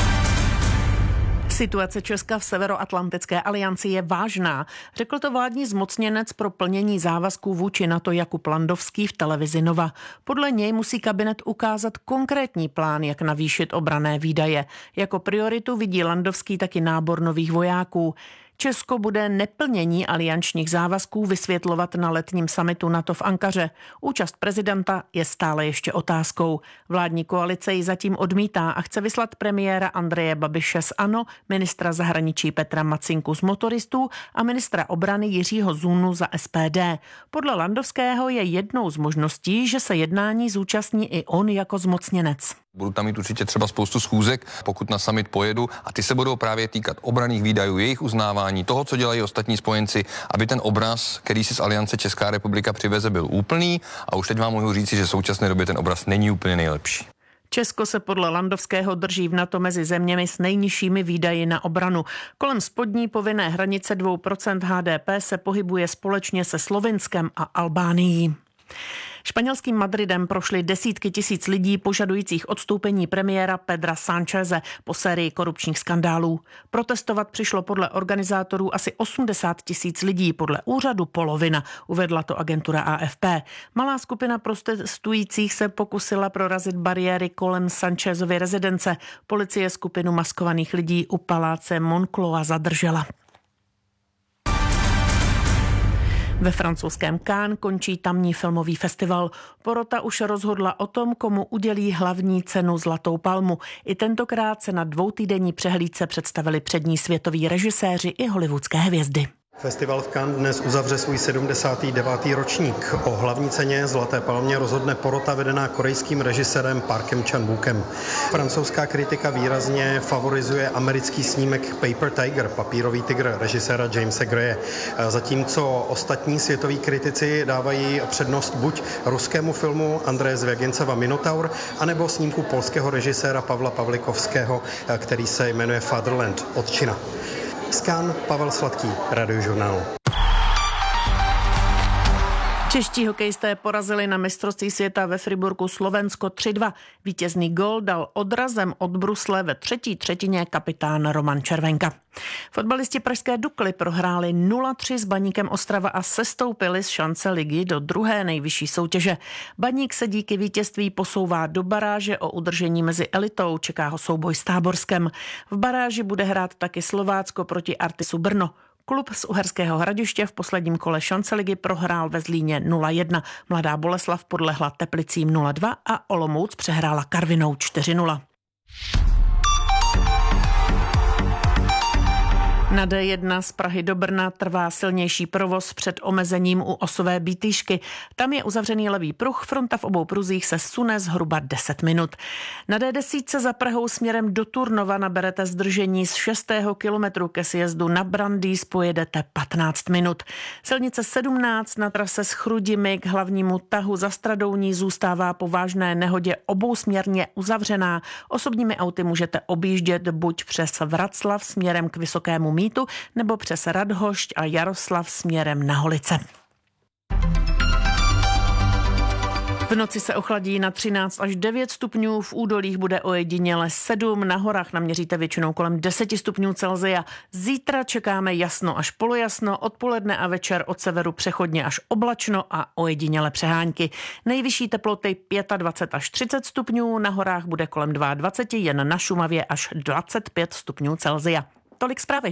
Situace Česka v Severoatlantické alianci je vážná, řekl to vládní zmocněnec pro plnění závazků vůči NATO Jakub Landovský v televizi Nova. Podle něj musí kabinet ukázat konkrétní plán, jak navýšit obranné výdaje. Jako prioritu vidí Landovský taky nábor nových vojáků. Česko bude neplnění aliančních závazků vysvětlovat na letním summitu NATO v Ankaře. Účast prezidenta je stále ještě otázkou. Vládní koalice ji zatím odmítá a chce vyslat premiéra Andreje Babiše z ANO, ministra zahraničí Petra Macinku z Motoristů a ministra obrany Jiřího Zunu za SPD. Podle Landovského je jednou z možností, že se jednání zúčastní i on jako zmocněnec. Budu tam mít určitě třeba spoustu schůzek, pokud na summit pojedu, a ty se budou právě týkat obranných výdajů, jejich uznávání, toho, co dělají ostatní spojenci, aby ten obraz, který si z Aliance Česká republika přiveze, byl úplný, a už teď vám mohu říci, že v současné době ten obraz není úplně nejlepší. Česko se podle Landovského drží v NATO mezi zeměmi s nejnižšími výdaji na obranu. Kolem spodní povinné hranice 2% HDP se pohybuje společně se Slovinskem a Albánií. Španělským Madridem prošly desítky tisíc lidí požadujících odstoupení premiéra Pedra Sancheze po sérii korupčních skandálů. Protestovat přišlo podle organizátorů asi 80 tisíc lidí, podle úřadu polovina, uvedla to agentura AFP. Malá skupina protestujících se pokusila prorazit bariéry kolem Sanchezovy rezidence. Policie skupinu maskovaných lidí u paláce Moncloa zadržela. Ve francouzském Cannes končí tamní filmový festival. Porota už rozhodla o tom, komu udělí hlavní cenu Zlatou palmu. I tentokrát se na 2týdenní přehlídce představili přední světoví režiséři i hollywoodské hvězdy. Festival v Cannes dnes uzavře svůj 79. ročník. O hlavní ceně Zlaté palmě rozhodne porota vedená korejským režisérem Parkem Chan-wookem. Francouzská kritika výrazně favorizuje americký snímek Paper Tiger, Papírový tygr režiséra Jamesa Graye. Zatímco ostatní světoví kritici dávají přednost buď ruskému filmu Andreje Zvěginceva Minotaur, anebo snímku polského režiséra Pavla Pavlikovského, který se jmenuje Fatherland, Otčina. Z Cannes Pavel Sladký, Radiožurnál. Čeští hokejisté porazili na mistrovství světa ve Friburku Slovensko 3-2. Vítězný gól dal odrazem od brusle ve třetí třetině kapitán Roman Červenka. Fotbalisti pražské Dukly prohráli 0-3 s Baníkem Ostrava a sestoupili z šance ligy do druhé nejvyšší soutěže. Baník se díky vítězství posouvá do baráže o udržení mezi elitou, čeká ho souboj s Táborskem. V baráži bude hrát taky Slovácko proti Artisu Brno. Klub z Uherského Hradiště v posledním kole šance ligy prohrál ve Zlíně 0-1. Mladá Boleslav podlehla Teplicím 0-2 a Olomouc přehrála Karvinou 4-0. Na D1 z Prahy do Brna trvá silnější provoz před omezením u osové Bítýšky. Tam je uzavřený levý pruh, fronta v obou pruzích se sune zhruba 10 minut. Na D10 za Prahou směrem do Turnova naberete zdržení z 6. kilometru ke sjezdu na Brandýs, pojedete 15 minut. Silnice 17 na trase z Chrudimi k hlavnímu tahu za Stradouní zůstává po vážné nehodě obousměrně uzavřená. Osobními auty můžete objíždět buď přes Vraclav směrem k Vysokému Mýtu nebo přes Radhošť a Jaroslav směrem na Holice. V noci se ochladí na 13 až 9 stupňů, v údolích bude ojediněle 7, na horách naměříte většinou kolem 10 stupňů Celsia. Zítra čekáme jasno až polojasno, odpoledne a večer od severu přechodně až oblačno a ojediněle přehánky. Nejvyšší teploty 25 až 30 stupňů, na horách bude kolem 22, jen na Šumavě až 25 stupňů Celsia. Tolik zprávy.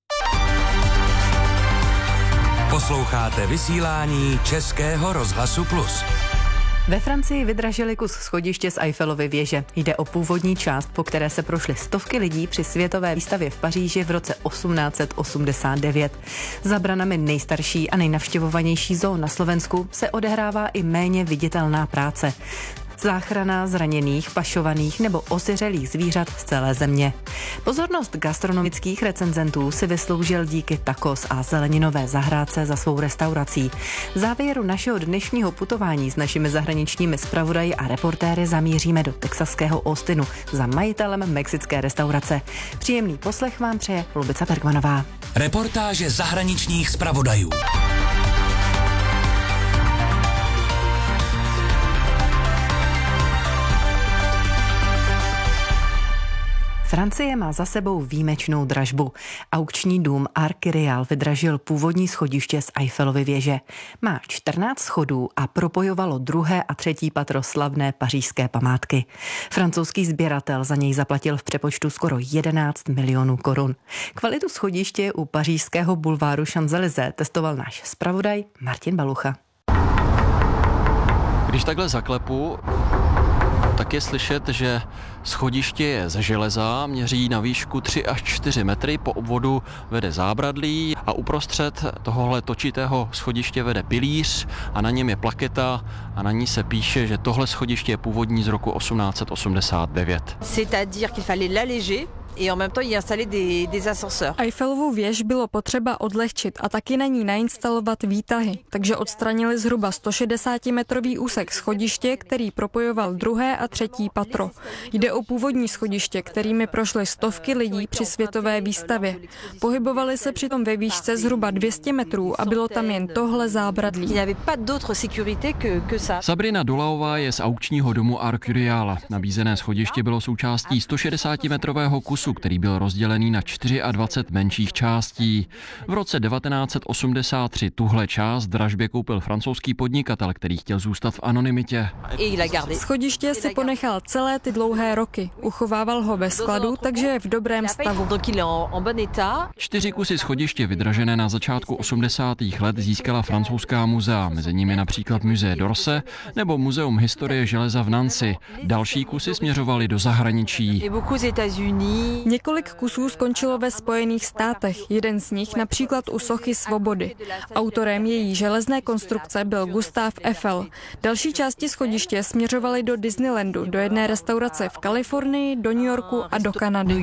Posloucháte vysílání Českého rozhlasu Plus. Ve Francii vydražili kus schodiště z Eiffelovy věže. Jde o původní část, po které se prošly stovky lidí při světové výstavě v Paříži v roce 1889. Za branami nejstarší a nejnavštěvovanější zoo na Slovensku se odehrává i méně viditelná práce. Záchrana zraněných, pašovaných nebo osiřelých zvířat z celé země. Pozornost gastronomických recenzentů si vysloužil díky tacos a zeleninové zahrádce za svou restaurací. V závěru našeho dnešního putování s našimi zahraničními zpravodaji a reportéry zamíříme do texaského Austinu za majitelem mexické restaurace. Příjemný poslech vám přeje Lubica Bergmanová. Reportáže zahraničních zpravodajů. Francie má za sebou výjimečnou dražbu. Aukční dům Arc-Rial vydražil původní schodiště z Eiffelovy věže. Má 14 schodů a propojovalo druhé a třetí patro slavné pařížské památky. Francouzský sběratel za něj zaplatil v přepočtu skoro 11 milionů korun. Kvalitu schodiště u pařížského bulváru Champs-Élysées testoval náš zpravodaj Martin Balucha. Když takhle zaklepu, tak je slyšet, že schodiště je ze železa, měří na výšku 3 až 4 metry, po obvodu vede zábradlí a uprostřed tohohle točitého schodiště vede pilíř a na něm je plaketa a na ní se píše, že tohle schodiště je původní z roku 1889. C'est-à-dire qu'il fallait l'alléger et en même temps y installer des ascenseurs. Eiffelovu věž bylo potřeba odlehčit a taky na ní nainstalovat výtahy, takže odstranili zhruba 160-metrový úsek schodiště, který propojoval druhé a třetí patro. Jde o původní schodiště, kterými prošly stovky lidí při světové výstavě. Pohybovali se přitom ve výšce zhruba 200 metrů a bylo tam jen tohle zábradlí. Sabrina Dolaová je z aukčního domu Arc-Rial. Nabízené schodiště bylo součástí 160-metrového kusu, který byl rozdělený na 24 menších částí. V roce 1983 tuhle část dražbě koupil francouzský podnikatel, který chtěl zůstat v anonymitě. Schodiště si ponechal celé ty dlouhé roky. Uchovával ho ve skladu, takže je v dobrém stavu. 4 kusy schodiště vydražené na začátku 80. let získala francouzská muzea, mezi nimi například Musée d'Orsay nebo Muzeum historie železa v Nancy. Další kusy směřovaly do zahraničí. Několik kusů skončilo ve Spojených státech, jeden z nich například u sochy Svobody. Autorem její železné konstrukce byl Gustav Eiffel. Další části schodiště směřovaly do Disneylandu, do jedné restaurace v Kalifornii, do New Yorku a do Kanady.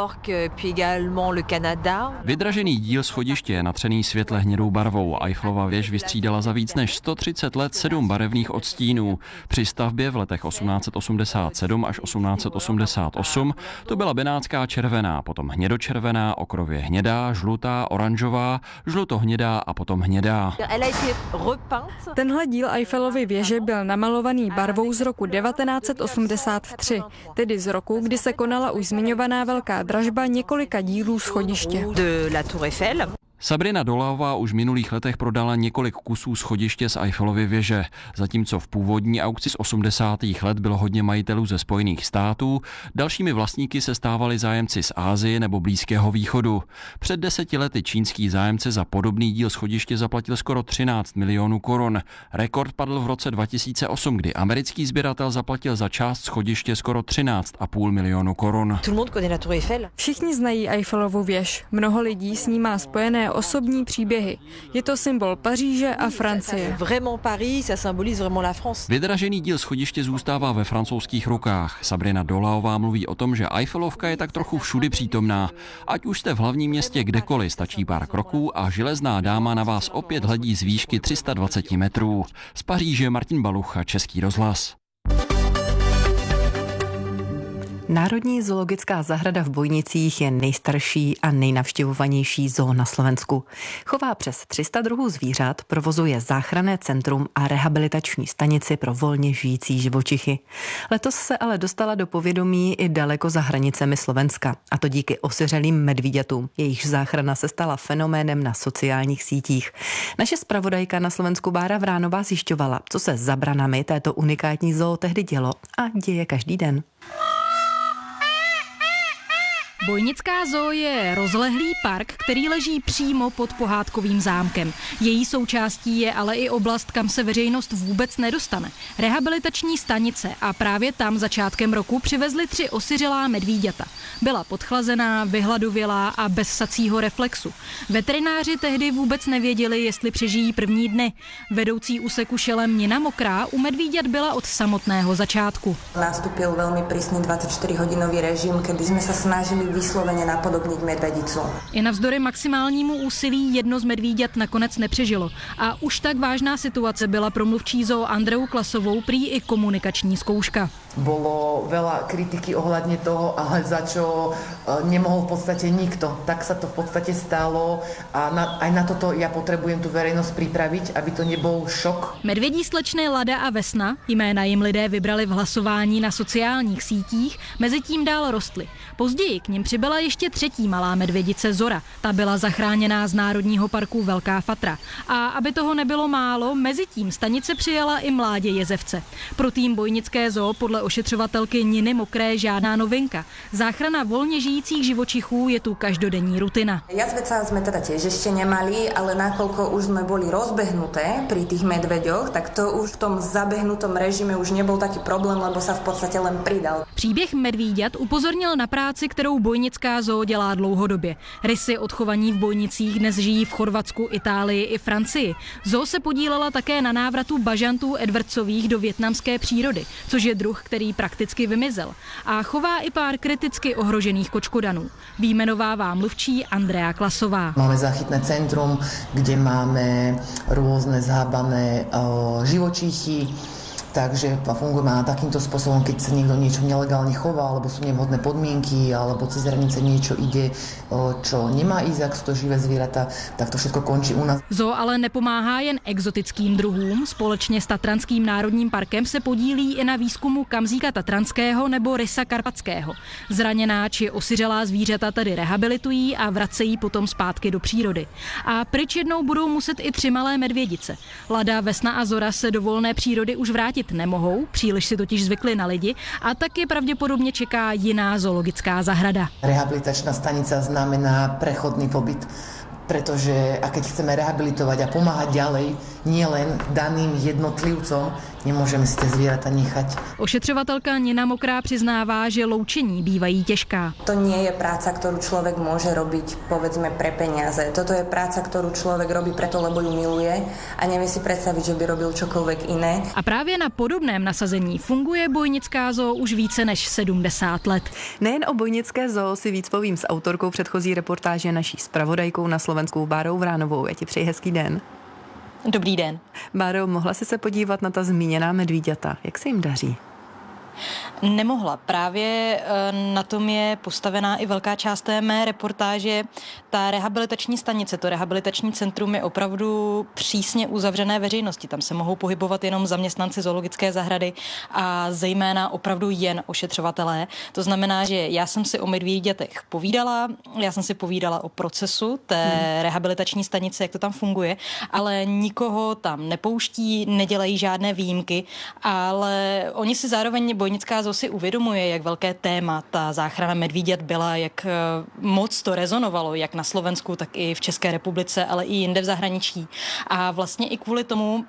Vydražený díl schodiště je natřený světle hnědou barvou. Eiffelova věž vystřídala za víc než 130 let 7 barevných odstínů. Při stavbě v letech 1887 až 1888 to byla benátská klasická červená, potom hnědočervená, okrově hnědá, žlutá, oranžová, žlutohnědá a potom hnědá. Tenhle díl Eiffelovy věže byl namalovaný barvou z roku 1983, tedy z roku, kdy se konala už zmiňovaná velká dražba několika dílů schodiště. Sabrina Dolová už v minulých letech prodala několik kusů schodiště z Eiffelovy věže, zatímco v původní aukci z 80. let bylo hodně majitelů ze Spojených států, dalšími vlastníky se stávali zájemci z Asie nebo Blízkého východu. Před 10 lety čínský zájemce za podobný díl schodiště zaplatil skoro 13 milionů korun. Rekord padl v roce 2008, kdy americký sběratel zaplatil za část schodiště skoro 13,5 milionu korun. Všichni znají Eiffelovu věž. Mnoho lidí s ní má spojené osobní příběhy. Je to symbol Paříže a Francie. Vydražený díl schodiště zůstává ve francouzských rukách. Sabrina Dolová mluví o tom, že Eiffelovka je tak trochu všudy přítomná. Ať už jste v hlavním městě kdekoliv, stačí pár kroků a železná dáma na vás opět hledí z výšky 320 metrů. Z Paříže Martin Balucha, Český rozhlas. Národní zoologická zahrada v Bojnicích je nejstarší a nejnavštěvovanější zoo na Slovensku. Chová přes 300 druhů zvířat, provozuje záchranné centrum a rehabilitační stanici pro volně žijící živočichy. Letos se ale dostala do povědomí i daleko za hranicemi Slovenska, a to díky osiřelým medvíďatům. Jejichž záchrana se stala fenoménem na sociálních sítích. Naše zpravodajka na Slovensku Bára Vránová zjišťovala, co se za branami této unikátní zoo tehdy dělo a děje každý den. Bojnická zoo je rozlehlý park, který leží přímo pod pohádkovým zámkem. Její součástí je ale i oblast, kam se veřejnost vůbec nedostane. Rehabilitační stanice, a právě tam začátkem roku přivezli 3 osiřelá medvíďata. Byla podchlazená, vyhladovělá a bez sacího reflexu. Veterináři tehdy vůbec nevěděli, jestli přežijí první dny. Vedoucí úseku šelem Nina Mokrá u medvíďat byla od samotného začátku. Nastúpil veľmi prísny 24-hodinový režim, kedy sme sa snažili vyslovene napodobniť medvedicu. I navzdory maximálnímu úsilí jedno z medvíďat nakonec nepřežilo. A už tak vážná situace byla pro mluvčí zoo Andreu Klasovou prý i komunikační zkouška. Bolo veľa kritiky ohľadne toho, ale za čo nemohol v podstate nikto. Tak sa to v podstate stalo a aj na toto ja potrebujem tu verejnosť pripraviť, aby to nebol šok. Medvědí slečny Lada a Vesna, jména jim lidé vybrali v hlasování na sociálních sítích, mezitím dál rostly. Později k nim přibyla ještě 3. malá medvědice Zora. Ta byla zachráněná z Národního parku Velká Fatra. A aby toho nebylo málo, mezitím stanice přijala i mládě jezevce. Pro tým Bojnické zoo podle ošetřovatelky Niny Mokré žádná novinka. Záchrana volně žijících živočichů je tu každodenní rutina. Jazveca sme teda tiež ešte nemali, ale nakoľko už sme boli rozbehnuté pri tých medveďoch, tak to už v tom zabehnutom režime už nebol taký problém, lebo sa v podstate len pridal. Příběh medvíďat upozornil na práci, kterou Bojnická zoo dělá dlouhodobě. Rysy odchovaní v Bojnicích dnes žijí v Chorvatsku, Itálii i Francii. Zoo se podílela také na návratu bažantů edwardsových do vietnamské přírody, což je druh, který prakticky vymizel. A chová i pár kriticky ohrožených kočkodanů. Vyjmenovává mluvčí Andrea Klasová. Máme záchytné centrum, kde máme rôzne zhábané živočichy, takže fungujeme takýmto spôsobom, keď sa niekto niečo nelegálne chová, alebo sú nevhodné podmienky, alebo cez hranice niečo ide, čo nemá ísť, ak sú to živé zvieratá, tak to všetko končí u nás. Zoo ale nepomáhá jen exotickým druhům. Společně s Tatranským národním parkem se podílí i na výzkumu kamzíka tatranského nebo rysa karpatského. Zraněná či osiřelá zvířata tedy rehabilitují a vracejí potom zpátky do přírody. A pryč jednou budou muset i 3 malé medvědice. Lada, Vesna a Zora se do volné přírody už vrátit nemohou, příliš si totiž zvykli na lidi, a taky pravděpodobně čeká jiná zoologická zahrada. Rehabilitačná stanica znamená prechodný pobyt, pretože a keď chceme rehabilitovať a pomáhať ďalej, nie len daným jednotlivcom, nemôžeme si tie zvieratá nechať. Ošetřovatelka Nina Mokrá přiznává, že loučení bývají těžká. To nie je práca, ktorú človek môže robiť, povedzme, pre peniaze. Toto je práca, ktorú človek robí preto, lebo ju miluje a nevie si predstaviť, že by robil čokoľvek iné. A právě na podobném nasazení funguje Bojnická zoo už více než 70 let. Nejen o Bojnické zoo si víc povím s autorkou předchozí reportáže, naší zpravodajkou na Slovensku Bárou Vránovou. Já ti přeji hezký den. Dobrý den. Báro, mohla jsi se podívat na ta zmíněná medvíďata? Jak se jim daří? Nemohla. Právě na tom je postavená i velká část té mé reportáže. Ta rehabilitační stanice, to rehabilitační centrum je opravdu přísně uzavřené veřejnosti. Tam se mohou pohybovat jenom zaměstnanci zoologické zahrady a zejména opravdu jen ošetřovatelé. To znamená, že já jsem si o medvídětech povídala, já jsem si povídala o procesu té rehabilitační stanice, jak to tam funguje, ale nikoho tam nepouští, nedělají žádné výjimky, ale oni si zároveň, Bojnická zoo si uvědomuje, jak velké téma ta záchrana medvídět byla, jak moc to rezonovalo, jak na Slovensku, tak i v České republice, ale i jinde v zahraničí. A vlastně i kvůli tomu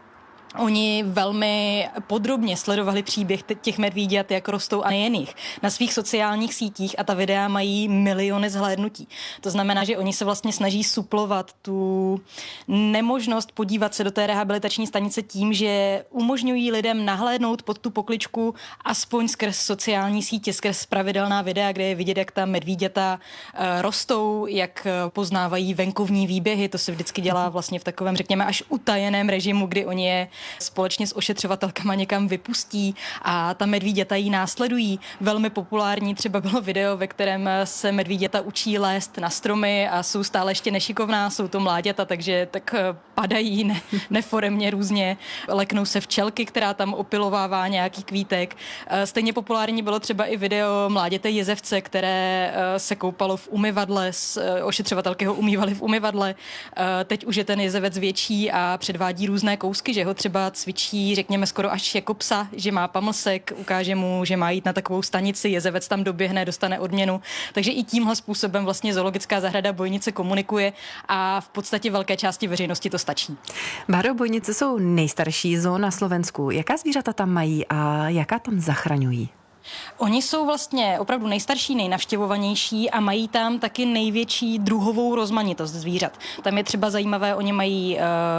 oni velmi podrobně sledovali příběh těch medvíďat, jak rostou a nejen jich, na svých sociálních sítích a ta videa mají miliony zhlédnutí. To znamená, že oni se vlastně snaží suplovat tu nemožnost podívat se do té rehabilitační stanice tím, že umožňují lidem nahlédnout pod tu pokličku aspoň skrz sociální sítě, skrz pravidelná videa, kde je vidět, jak ta medvíďata rostou, jak poznávají venkovní výběhy. To se vždycky dělá vlastně v takovém, řekněme, až utajeném režimu, kdy oni je společně s ošetřovatelkama někam vypustí a ta medvíděta jí následují. Velmi populární třeba bylo video, ve kterém se medvíděta učí lézt na stromy a jsou stále ještě nešikovná, jsou to mláďata, takže tak padají neforemně různě, leknou se včelky, která tam opilovává nějaký kvítek. Stejně populární bylo třeba i video mláděte jezevce, které se koupalo v umyvadle, ošetřovatelky ho umývaly v umyvadle. Teď už je ten jezevec větší a předvádí různé kousky, že ho třeba cvičí, řekněme, skoro až jako psa, že má pamlsek, ukáže mu, že má jít na takovou stanici, jezevec tam doběhne, dostane odměnu. Takže i tímhle způsobem vlastně zoologická zahrada Bojnice komunikuje a v podstatě velké části veřejnosti to stačí. Báro, Bojnice jsou nejstarší zoo na Slovensku. Jaká zvířata tam mají a jaká tam zachraňují? Oni jsou vlastně opravdu nejstarší, nejnavštěvovanější a mají tam taky největší druhovou rozmanitost zvířat. Tam je třeba zajímavé, oni mají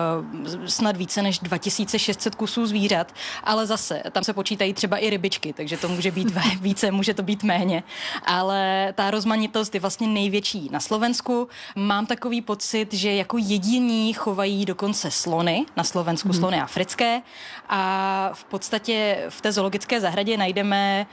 snad více než 2600 kusů zvířat, ale zase tam se počítají třeba i rybičky, takže to může být více, může to být méně. Ale ta rozmanitost je vlastně největší na Slovensku. Mám takový pocit, že jako jediní chovají dokonce slony, na Slovensku slony africké a v podstatě v té zoologické zahradě najdeme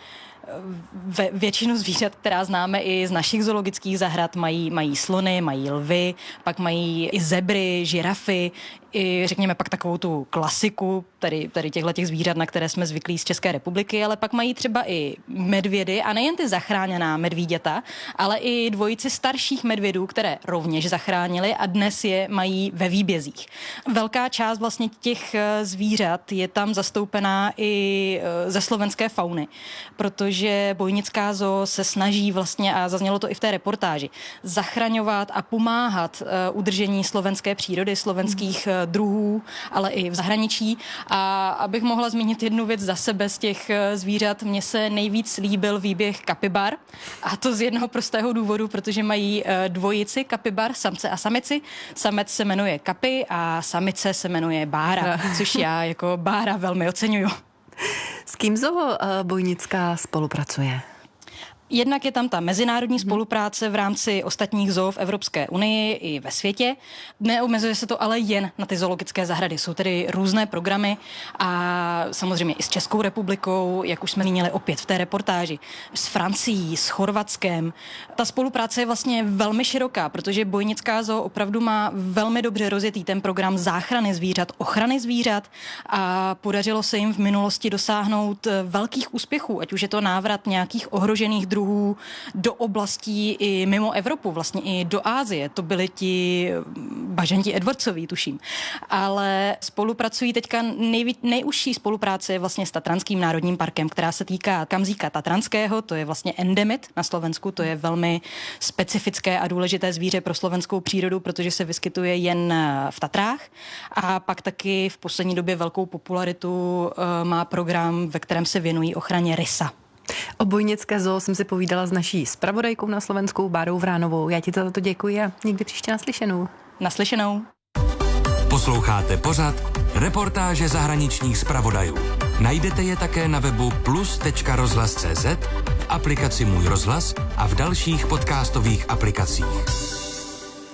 většinu zvířat, která známe i z našich zoologických zahrad, mají slony, mají lvy, pak mají i zebry, žirafy, i řekněme pak takovou tu klasiku, tady těchto zvířat, na které jsme zvyklí z České republiky, ale pak mají třeba i medvědy a nejen ty zachráněná medvíděta, ale i dvojici starších medvědů, které rovněž zachránili a dnes je mají ve výbězích. Velká část vlastně těch zvířat je tam zastoupená i ze slovenské fauny, protože Bojnická zoo se snaží vlastně, a zaznělo to i v té reportáži, zachraňovat a pomáhat udržení slovenské přírody, slovenských druhů, ale i v zahraničí. A abych mohla zmínit jednu věc za sebe z těch zvířat, mně se nejvíc líbil výběh kapibar a to z jednoho prostého důvodu, protože mají dvojici kapibar, samce a samici. Samec se jmenuje Kapi a samice se jmenuje Bára, což já jako Bára velmi oceňuju. S kým zoo Bojnická spolupracuje? Jednak je tam ta mezinárodní spolupráce v rámci ostatních zoo v Evropské unii i ve světě. Neomezuje se to ale jen na ty zoologické zahrady. Jsou tedy různé programy a samozřejmě i s Českou republikou, jak už jsme zmínili opět v té reportáži, s Francií, s Chorvatskem. Ta spolupráce je vlastně velmi široká, protože Bojnická zoo opravdu má velmi dobře rozjetý ten program záchrany zvířat, ochrany zvířat a podařilo se jim v minulosti dosáhnout velkých úspěchů, ať už je to návrat nějakých ohrožených druhů do oblastí i mimo Evropu, vlastně i do Asie. To byli ti bažanti Edwardsoví, tuším. Ale spolupracují teďka nejužší spolupráce je vlastně s Tatranským národním parkem, která se týká kamzíka tatranského, to je vlastně endemit na Slovensku, to je velmi specifické a důležité zvíře pro slovenskou přírodu, protože se vyskytuje jen v Tatrách. A pak taky v poslední době velkou popularitu má program, ve kterém se věnují ochraně rysa. O Bojnické zoo jsem si povídala s naší zpravodajkou na Slovensku, Bárou Vránovou. Já ti za to děkuji a někdy příště naslyšenou. Naslyšenou. Posloucháte pořad Reportáže zahraničních zpravodajů. Najdete je také na webu plus.rozhlas.cz, v aplikaci Můj rozhlas a v dalších podcastových aplikacích.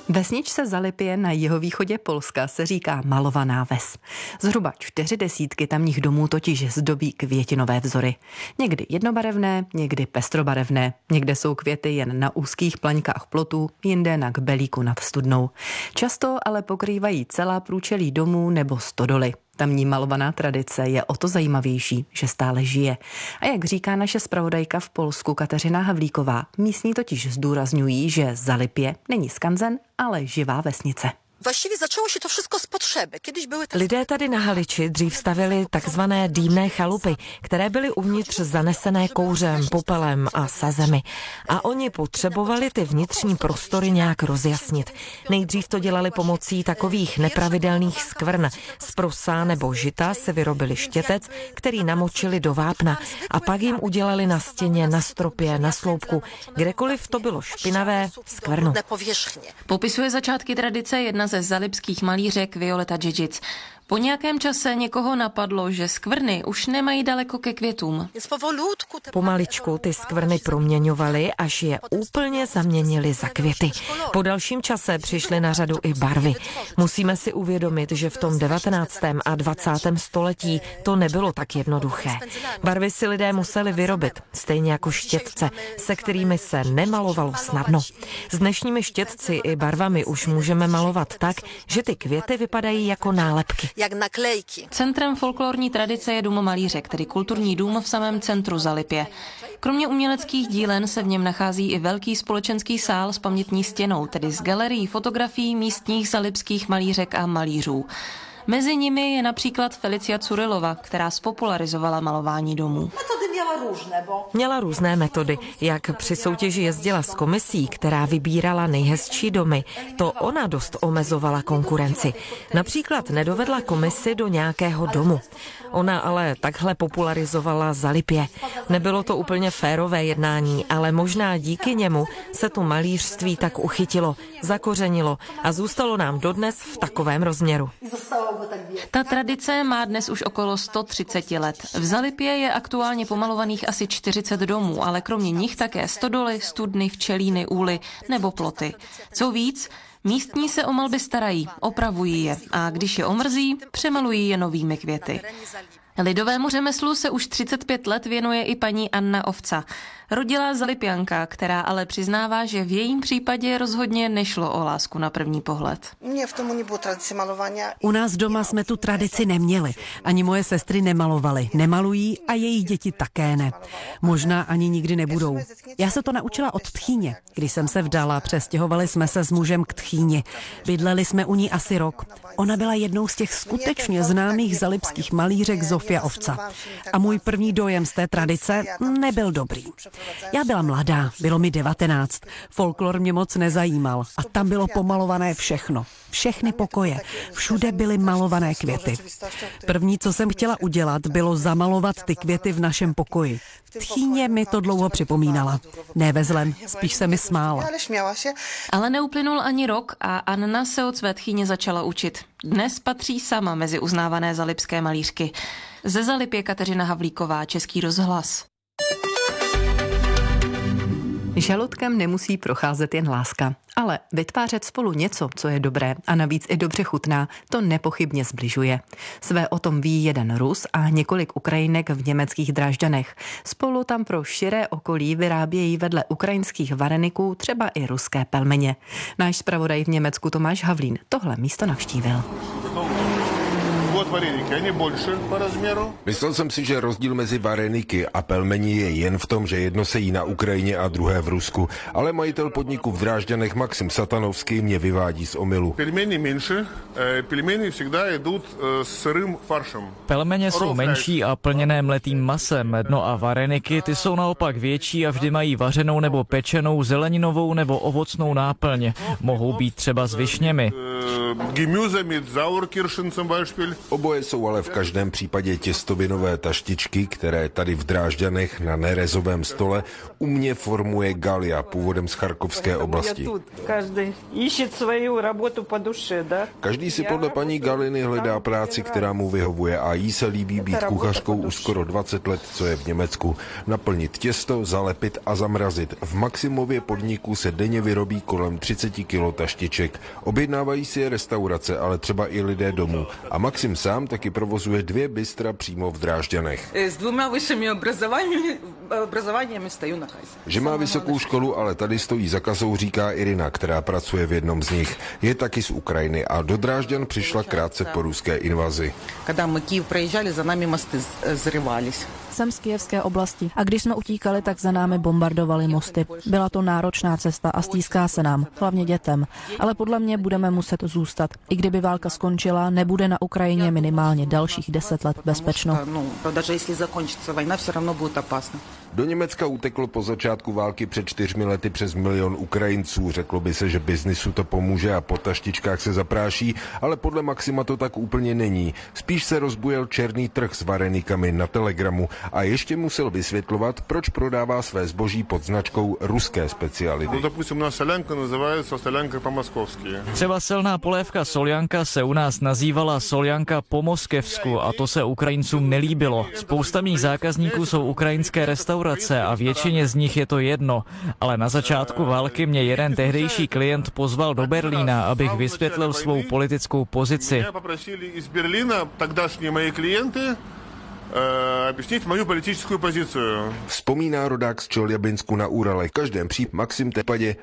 Vesničce Zalipje na jihovýchodě Polska se říká malovaná ves. Zhruba 40 tamních domů totiž zdobí květinové vzory. Někdy jednobarevné, někdy pestrobarevné. Někde jsou květy jen na úzkých plaňkách plotů, jinde na kbelíku nad studnou. Často ale pokrývají celá průčelí domů nebo stodoly. Tamní malovaná tradice je o to zajímavější, že stále žije. A jak říká naše zpravodajka v Polsku Kateřina Havlíková, místní totiž zdůrazňují, že Zalipje není skanzen, ale živá vesnice. Właściwie zaczęło się to wszystko z potrzeby. Kiedyś były Lidé tady na Haliči dřív stavili takzvané dýmné chalupy, které byly uvnitř zanesené kouřem, popelem a sazemi. A oni potřebovali ty vnitřní prostory nějak rozjasnit. Nejdřív to dělali pomocí takových nepravidelných skvrn. Z prosa nebo žita se vyrobili štětec, který namočili do vápna a pak jim udělali na stěně, na stropě, na sloupku. Kdekoliv to bylo špinavé, skvrnu. Popisuje začátky tradice jedna ze zalipských malířek Violeta Džižic. Po nějakém čase někoho napadlo, že skvrny už nemají daleko ke květům. Pomaličku ty skvrny proměňovaly, až je úplně zaměnili za květy. Po dalším čase přišly na řadu i barvy. Musíme si uvědomit, že v tom 19. a 20. století to nebylo tak jednoduché. Barvy si lidé museli vyrobit, stejně jako štětce, se kterými se nemalovalo snadno. S dnešními štětci i barvami už můžeme malovat tak, že ty květy vypadají jako nálepky. Jak naklejky. Centrem folklorní tradice je dům malířek, tedy kulturní dům v samém centru Zalipje. Kromě uměleckých dílen se v něm nachází i velký společenský sál s pamětní stěnou, tedy s galerií fotografií místních zalipských malířek a malířů. Mezi nimi je například Felicia Curilova, která spopularizovala malování domů. Měla různé metody, jak při soutěži jezdila s komisí, která vybírala nejhezčí domy, to ona dost omezovala konkurenci. Například nedovedla komisi do nějakého domu. Ona ale takhle popularizovala Zalipje. Nebylo to úplně férové jednání, ale možná díky němu se to malířství tak uchytilo, zakořenilo a zůstalo nám dodnes v takovém rozměru. Ta tradice má dnes už okolo 130 let. V Zalipje je aktuálně pomalovaných asi 40 domů, ale kromě nich také stodoly, studny, včelíny, úly nebo ploty. Co víc, místní se o malby starají, opravují je a když je omrzí, přemalují je novými květy. Lidovému řemeslu se už 35 let věnuje i paní Anna Ovca. Rodilá Zalipjanka, která ale přiznává, že v jejím případě rozhodně nešlo o lásku na první pohled. Mě v tomu nebylo tradice malování. U nás doma jsme tu tradici neměli. Ani moje sestry nemalovaly. Nemalují a jejich děti také ne. Možná ani nikdy nebudou. Já se to naučila od tchýně. Když jsem se vdala, přestěhovali jsme se s mužem k tchýni. Bydleli jsme u ní asi rok. Ona byla jednou z těch skutečně známých zalipských malířek Zofia Ovca. A můj první dojem z té tradice nebyl dobrý. Já byla mladá, bylo mi 19, folklor mě moc nezajímal a tam bylo pomalované všechno. Všechny pokoje, všude byly malované květy. První, co jsem chtěla udělat, bylo zamalovat ty květy v našem pokoji. Tchýně mi to dlouho připomínala. Ne ve zlém, spíš se mi smála. Ale neuplynul ani rok a Anna se od své tchýně začala učit. Dnes patří sama mezi uznávané zalipské malířky. Ze Zalipje Kateřina Havlíková, Český rozhlas. Žaludkem nemusí procházet jen láska, ale vytvářet spolu něco, co je dobré a navíc i dobře chutná, to nepochybně zbližuje. Své o tom ví jeden Rus a několik Ukrajinek v německých Drážďanech. Spolu tam pro širé okolí vyrábějí vedle ukrajinských vareniků třeba i ruské pelmeně. Náš zpravodaj v Německu Tomáš Havlín tohle místo navštívil. Myslel jsem si, že rozdíl mezi vareniky a pelmeni je jen v tom, že jedno se jí na Ukrajině a druhé v Rusku, ale majitel podniku v Drážďanech Maxim Satanovský mě vyvádí z omylu. Pelmeně jsou menší a plněné mletým masem, no a vareniky ty jsou naopak větší a vždy mají vařenou nebo pečenou zeleninovou nebo ovocnou náplň. Mohou být třeba s višněmi. Oboje jsou ale v každém případě těstovinové taštičky, které tady v Drážďanech na nerezovém stole umně formuje Galia, původem z Charkovské oblasti. Každý si podle paní Galiny hledá práci, která mu vyhovuje, a jí se líbí být kuchařkou už skoro 20 let, co je v Německu. Naplnit těsto, zalepit a zamrazit. V Maximově podniku se denně vyrobí kolem 30 kilo taštiček. Objednávají si je restaurace, ale třeba i lidé domů. A Maxim sám taky provozuje 2 bystra přímo v Drážďanech. S 2 vyššími obrazovaními stojí na kase. Že má vysokou školu, ale tady stojí za kasou, říká Irina, která pracuje v jednom z nich. Je taky z Ukrajiny a do Drážďan přišla krátce po ruské invazi. Když my Kyjev projížděli, za námi mosty zrivались. Jsem z Kyjevské oblasti a když jsme utíkali, tak za námi bombardovali mosty. Byla to náročná cesta a stýská se nám, hlavně dětem. Ale podle mě budeme muset zůstat. I kdyby válka skončila, nebude na Ukrajině minimálně dalších 10 let bezpečno. Даже если закончится война, все равно будет опасно. Do Německa uteklo po začátku války před 4 lety přes 1 milion Ukrajinců. Řeklo by se, že biznisu to pomůže a po taštičkách se zapráší, ale podle Maxima to tak úplně není. Spíš se rozbujel černý trh s varenikami na Telegramu a ještě musel vysvětlovat, proč prodává své zboží pod značkou ruské speciality. Třeba silná polévka soljanka se u nás nazývala soljanka po moskevsku a to se Ukrajincům nelíbilo. Spousta mých zákazníků jsou ukrajinské restaurace a většině z nich je to jedno. Ale na začátku války mě jeden tehdejší klient pozval do Berlína, abych vysvětlil svou politickou pozici. Objaснить mou politickou pozici. Vzpomíná rodák z Čeljabinsku na Urale. V každém případě Maxim Tepadě